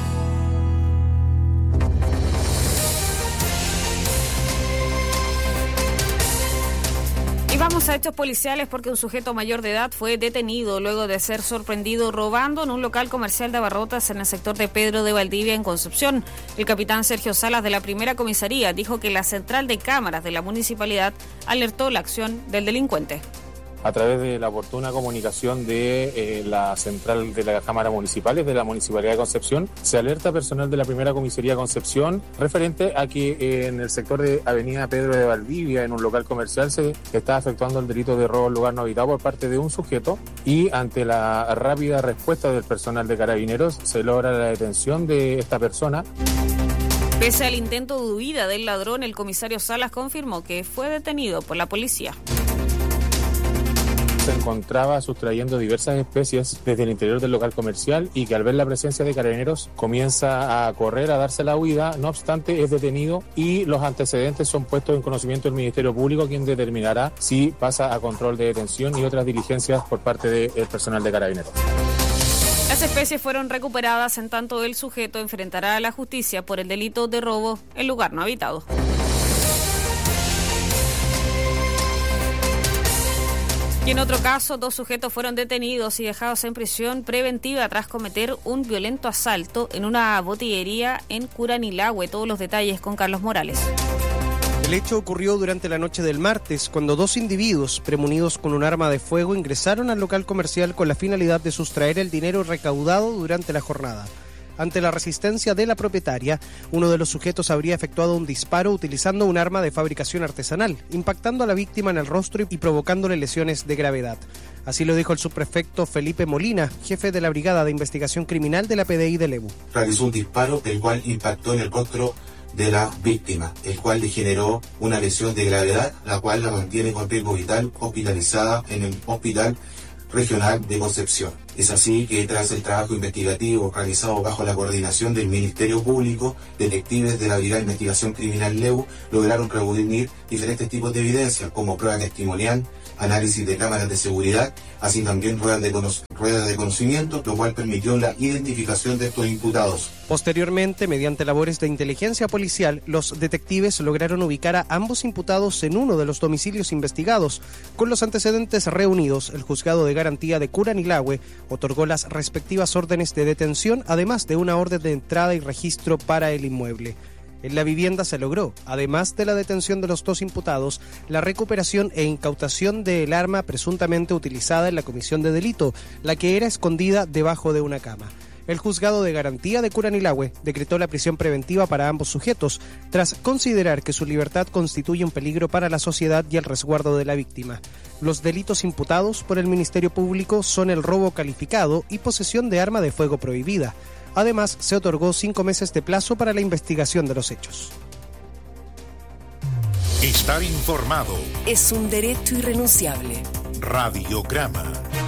Y vamos a hechos policiales porque un sujeto mayor de edad fue detenido luego de ser sorprendido robando en un local comercial de abarrotas en el sector de Pedro de Valdivia, en Concepción. El capitán Sergio Salas de la primera comisaría dijo que la central de cámaras de la municipalidad alertó la acción del delincuente. A través de la oportuna comunicación de eh, la central de las cámaras municipales de la Municipalidad de Concepción, se alerta a personal de la primera comisaría Concepción referente a que eh, en el sector de Avenida Pedro de Valdivia, en un local comercial, se está efectuando el delito de robo en lugar no habitado por parte de un sujeto, y ante la rápida respuesta del personal de Carabineros se logra la detención de esta persona. Pese al intento de huida del ladrón, el comisario Salas confirmó que fue detenido por la policía. se encontraba sustrayendo diversas especies desde el interior del local comercial y que al ver la presencia de carabineros comienza a correr, a darse la huida. No obstante, es detenido y los antecedentes son puestos en conocimiento del Ministerio Público, quien determinará si pasa a control de detención y otras diligencias por parte del personal de carabineros. Las especies fueron recuperadas en tanto el sujeto enfrentará a la justicia por el delito de robo en lugar no habitado. Y en otro caso, dos sujetos fueron detenidos y dejados en prisión preventiva tras cometer un violento asalto en una botillería en Curanilahue. Todos los detalles con Carlos Morales. El hecho ocurrió durante la noche del martes, cuando dos individuos, premunidos con un arma de fuego, ingresaron al local comercial con la finalidad de sustraer el dinero recaudado durante la jornada. Ante la resistencia de la propietaria, uno de los sujetos habría efectuado un disparo utilizando un arma de fabricación artesanal, impactando a la víctima en el rostro y provocándole lesiones de gravedad. Así lo dijo el subprefecto Felipe Molina, jefe de la Brigada de Investigación Criminal de la P D I de Lebu. Realizó un disparo, el cual impactó en el rostro de la víctima, el cual le generó una lesión de gravedad, la cual la mantiene con riesgo vital, hospitalizada en el Hospital Regional de Concepción. Es así que tras el trabajo investigativo realizado bajo la coordinación del Ministerio Público, detectives de la Brigada de Investigación Criminal Lebu lograron reunir diferentes tipos de evidencia, como prueba testimonial, análisis de cámaras de seguridad, así también ruedas de, cono- ruedas de conocimiento, lo cual permitió la identificación de estos imputados. Posteriormente, mediante labores de inteligencia policial, los detectives lograron ubicar a ambos imputados en uno de los domicilios investigados. Con los antecedentes reunidos, el Juzgado de Garantía de Curanilahue otorgó las respectivas órdenes de detención, además de una orden de entrada y registro para el inmueble. En la vivienda se logró, además de la detención de los dos imputados, la recuperación e incautación del arma presuntamente utilizada en la comisión de delito, la que era escondida debajo de una cama. El Juzgado de Garantía de Curanilahue decretó la prisión preventiva para ambos sujetos, tras considerar que su libertad constituye un peligro para la sociedad y el resguardo de la víctima. Los delitos imputados por el Ministerio Público son el robo calificado y posesión de arma de fuego prohibida. Además, se otorgó cinco meses de plazo para la investigación de los hechos. Estar informado es un derecho irrenunciable. Radiograma.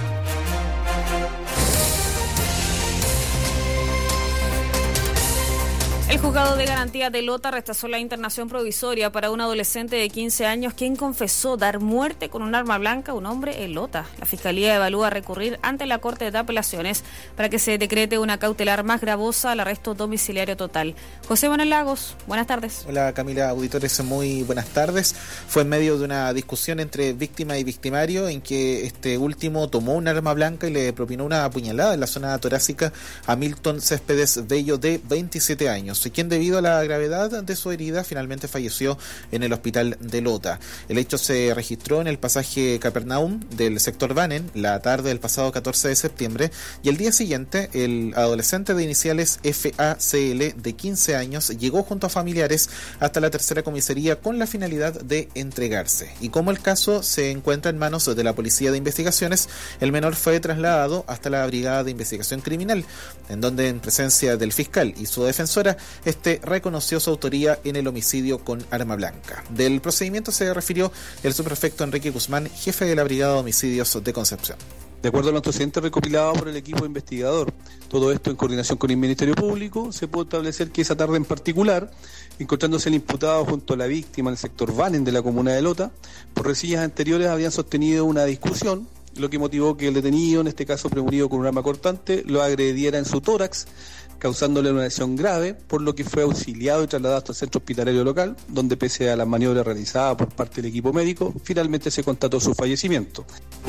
El Juzgado de Garantía de Lota rechazó la internación provisoria para un adolescente de quince años quien confesó dar muerte con un arma blanca a un hombre en Lota. La Fiscalía evalúa recurrir ante la Corte de Apelaciones para que se decrete una cautelar más gravosa al arresto domiciliario total. José Manuel Lagos, buenas tardes. Hola Camila, auditores, muy buenas tardes. Fue en medio de una discusión entre víctima y victimario en que este último tomó un arma blanca y le propinó una apuñalada en la zona torácica a Milton Céspedes Bello, de veintisiete años, quien debido a la gravedad de su herida finalmente falleció en el hospital de Lota. El hecho se registró en el pasaje Capernaum del sector Banen la tarde del pasado catorce de septiembre y el día siguiente el adolescente de iniciales F A C L de quince años llegó junto a familiares hasta la tercera comisaría con la finalidad de entregarse. Y como el caso se encuentra en manos de la Policía de Investigaciones, el menor fue trasladado hasta la Brigada de Investigación Criminal, en donde en presencia del fiscal y su defensora, este reconoció su autoría en el homicidio con arma blanca. Del procedimiento se refirió el subprefecto Enrique Guzmán, jefe de la Brigada de Homicidios de Concepción. De acuerdo a los antecedentes recopilados por el equipo investigador, todo esto en coordinación con el Ministerio Público, se puede establecer que esa tarde en particular, encontrándose el imputado junto a la víctima en el sector Banen de la comuna de Lota, por resillas anteriores habían sostenido una discusión, lo que motivó que el detenido, en este caso premunido con un arma cortante, lo agrediera en su tórax, causándole una lesión grave, por lo que fue auxiliado y trasladado hasta el centro hospitalario local, donde pese a las maniobras realizadas por parte del equipo médico, finalmente se constató su fallecimiento.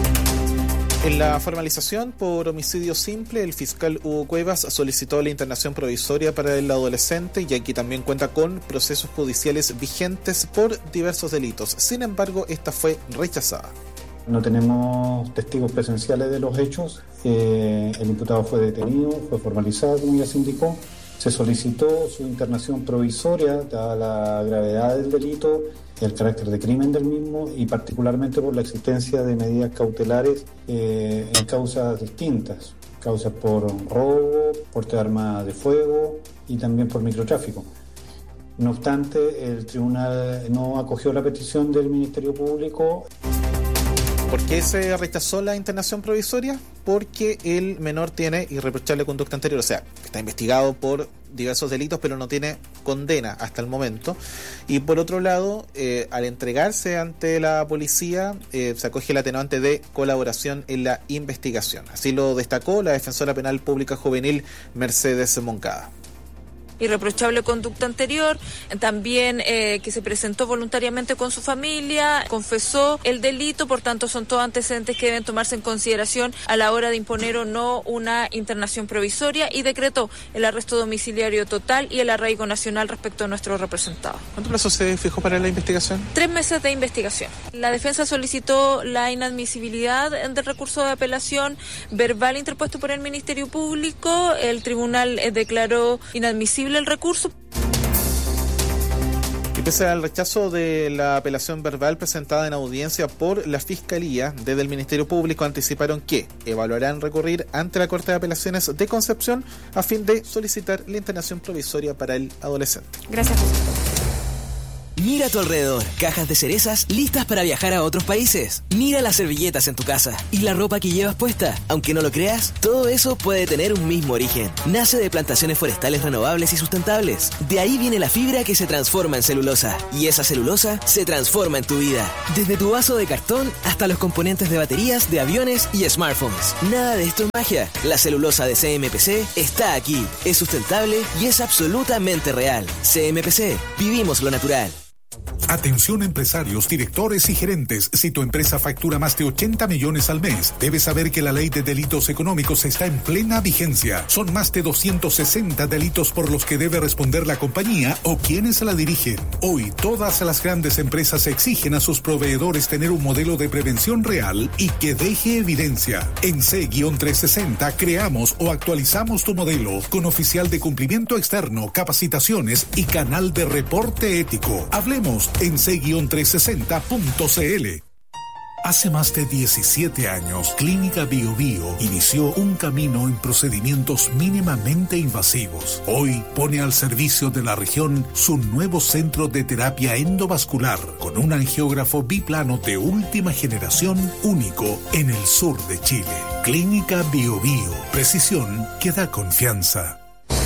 En la formalización por homicidio simple, el fiscal Hugo Cuevas solicitó la internación provisoria para el adolescente y aquí también cuenta con procesos judiciales vigentes por diversos delitos. Sin embargo, esta fue rechazada. No tenemos testigos presenciales de los hechos. Eh, el imputado fue detenido, fue formalizado, como ya se indicó. Se solicitó su internación provisoria, dada la gravedad del delito, el carácter de crimen del mismo y particularmente por la existencia de medidas cautelares eh, en causas distintas. Causas por robo, porte de arma de fuego y también por microtráfico. No obstante, el tribunal no acogió la petición del Ministerio Público. ¿Por qué se rechazó la internación provisoria? Porque el menor tiene irreprochable conducta anterior, o sea, está investigado por diversos delitos, pero no tiene condena hasta el momento. Y por otro lado, eh, al entregarse ante la policía, eh, se acoge el atenuante de colaboración en la investigación. Así lo destacó la defensora penal pública juvenil Mercedes Moncada. Irreprochable conducta anterior, también eh, que se presentó voluntariamente con su familia, confesó el delito, por tanto son todos antecedentes que deben tomarse en consideración a la hora de imponer o no una internación provisoria, y decretó el arresto domiciliario total y el arraigo nacional respecto a nuestro representado. ¿Cuánto plazo se fijó para la investigación? Tres meses de investigación. La defensa solicitó la inadmisibilidad del recurso de apelación verbal interpuesto por el Ministerio Público. El tribunal eh, declaró inadmisible el recurso. Y pese al rechazo de la apelación verbal presentada en audiencia por la Fiscalía, desde el Ministerio Público anticiparon que evaluarán recurrir ante la Corte de Apelaciones de Concepción a fin de solicitar la internación provisoria para el adolescente. Gracias, José. Mira a tu alrededor, cajas de cerezas listas para viajar a otros países. Mira las servilletas en tu casa y la ropa que llevas puesta. Aunque no lo creas, todo eso puede tener un mismo origen. Nace de plantaciones forestales renovables y sustentables. De ahí viene la fibra que se transforma en celulosa. Y esa celulosa se transforma en tu vida. Desde tu vaso de cartón hasta los componentes de baterías de aviones y smartphones. Nada de esto es magia. La celulosa de C M P C está aquí. Es sustentable y es absolutamente real. C M P C. Vivimos lo natural. Atención empresarios, directores y gerentes. Si tu empresa factura más de ochenta millones al mes, debes saber que la ley de delitos económicos está en plena vigencia. Son más de doscientos sesenta delitos por los que debe responder la compañía o quienes la dirigen. Hoy, todas las grandes empresas exigen a sus proveedores tener un modelo de prevención real y que deje evidencia. En C trescientos sesenta creamos o actualizamos tu modelo con oficial de cumplimiento externo, capacitaciones y canal de reporte ético. Hablemos en C trescientos sesenta punto c l. Hace más de diecisiete años, Clínica Bio Bio inició un camino en procedimientos mínimamente invasivos. Hoy pone al servicio de la región su nuevo centro de terapia endovascular con un angiógrafo biplano de última generación único en el sur de Chile. Clínica Bio Bio, precisión que da confianza.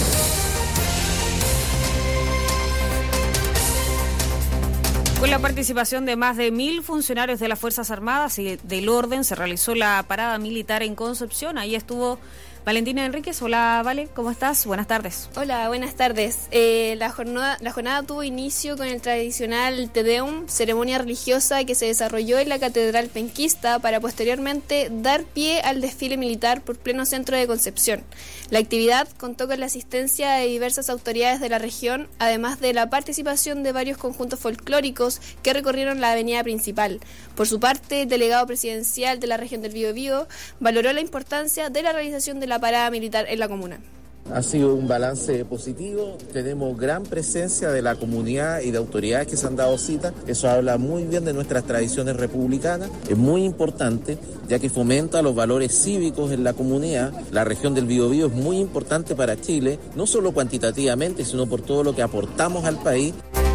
Con la participación de más de mil funcionarios de las Fuerzas Armadas y del Orden, se realizó la parada militar en Concepción. Ahí estuvo Valentina Enríquez. Hola, Vale, ¿cómo estás? Buenas tardes. Hola, buenas tardes. Eh, la, jornada, la jornada tuvo inicio con el tradicional Te Deum, ceremonia religiosa que se desarrolló en la Catedral Penquista para posteriormente dar pie al desfile militar por pleno centro de Concepción. La actividad contó con la asistencia de diversas autoridades de la región, además de la participación de varios conjuntos folclóricos que recorrieron la avenida principal. Por su parte, el delegado presidencial de la región del Biobío valoró la importancia de la realización de la parada militar en la comuna. Ha sido un balance positivo, tenemos gran presencia de la comunidad y de autoridades que se han dado cita, eso habla muy bien de nuestras tradiciones republicanas, es muy importante ya que fomenta los valores cívicos en la comunidad. La región del Biobío es muy importante para Chile, no solo cuantitativamente, sino por todo lo que aportamos al país.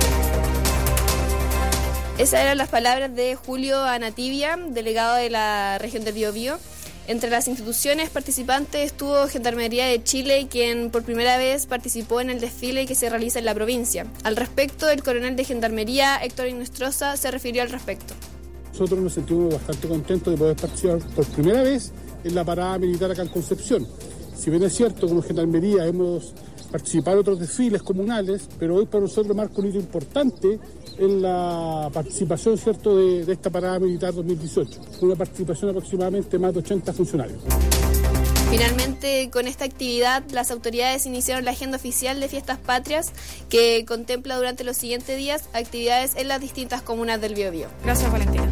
Esas eran las palabras de Julio Anatibia, delegado de la región del Biobío. Entre las instituciones participantes estuvo Gendarmería de Chile, quien por primera vez participó en el desfile que se realiza en la provincia. Al respecto, el coronel de Gendarmería, Héctor Inestrosa, se refirió al respecto. Nosotros nos sentimos bastante contentos de poder participar por primera vez en la parada militar acá en Concepción. Si bien es cierto, como Gendarmería hemos participado en otros desfiles comunales, pero hoy para nosotros marca un hito importante en la participación, ¿cierto?, de, de esta parada militar dos mil dieciocho, con una participación de aproximadamente más de ochenta funcionarios. Finalmente, con esta actividad, las autoridades iniciaron la agenda oficial de Fiestas Patrias, que contempla durante los siguientes días actividades en las distintas comunas del Biobío. Gracias, Valentina.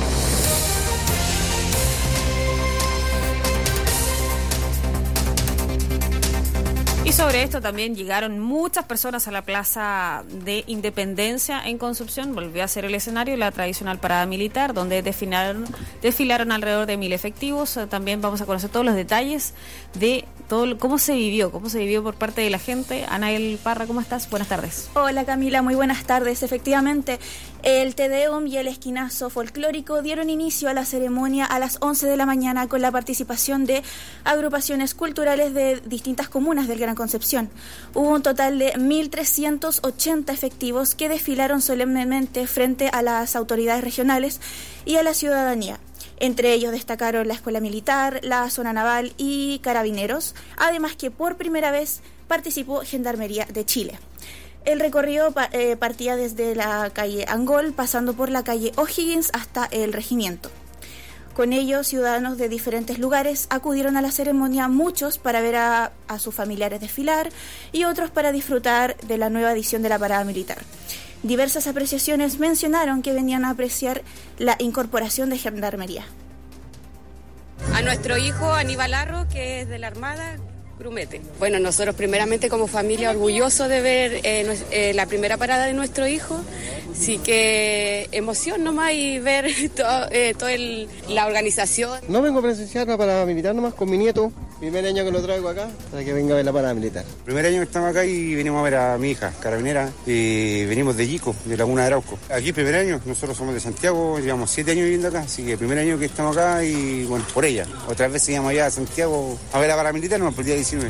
Y sobre esto también llegaron muchas personas a la Plaza de Independencia en Concepción. Volvió a ser el escenario la tradicional parada militar, donde desfilaron, desfilaron alrededor de mil efectivos. También vamos a conocer todos los detalles de todo cómo se vivió, cómo se vivió por parte de la gente. Anael Parra, ¿cómo estás? Buenas tardes. Hola Camila, muy buenas tardes. Efectivamente, El Te Deum y el esquinazo folclórico dieron inicio a la ceremonia a las once de la mañana con la participación de agrupaciones culturales de distintas comunas del Gran Concepción. Hubo un total de mil trescientos ochenta efectivos que desfilaron solemnemente frente a las autoridades regionales y a la ciudadanía. Entre ellos destacaron la Escuela Militar, la Zona Naval y Carabineros, además que por primera vez participó Gendarmería de Chile. El recorrido eh, partía desde la calle Angol, pasando por la calle O'Higgins hasta el regimiento. Con ello, ciudadanos de diferentes lugares acudieron a la ceremonia, muchos para ver a, a sus familiares desfilar y otros para disfrutar de la nueva edición de la parada militar. Diversas apreciaciones mencionaron que venían a apreciar la incorporación de Gendarmería. A nuestro hijo Aníbal Arro, que es de la Armada, Grumete. Bueno, nosotros primeramente como familia orgullosos de ver eh, eh, la primera parada de nuestro hijo, así que emoción nomás y ver toda eh, todo la organización. No vengo a presenciar la parada militar nomás con mi nieto, primer año que lo traigo acá, para que venga a ver la parada militar. Primer año que estamos acá y venimos a ver a mi hija, carabinera, y venimos de Yico, de Laguna de Arauco. Aquí primer año, nosotros somos de Santiago, llevamos siete años viviendo acá, así que primer año que estamos acá y bueno, por ella. Otras veces íbamos allá a Santiago a ver la parada militar, nomás por el día diecinueve.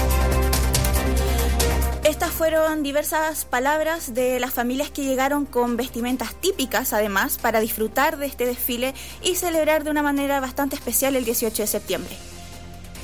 Estas fueron diversas palabras de las familias que llegaron con vestimentas típicas, además, para disfrutar de este desfile y celebrar de una manera bastante especial el dieciocho de septiembre.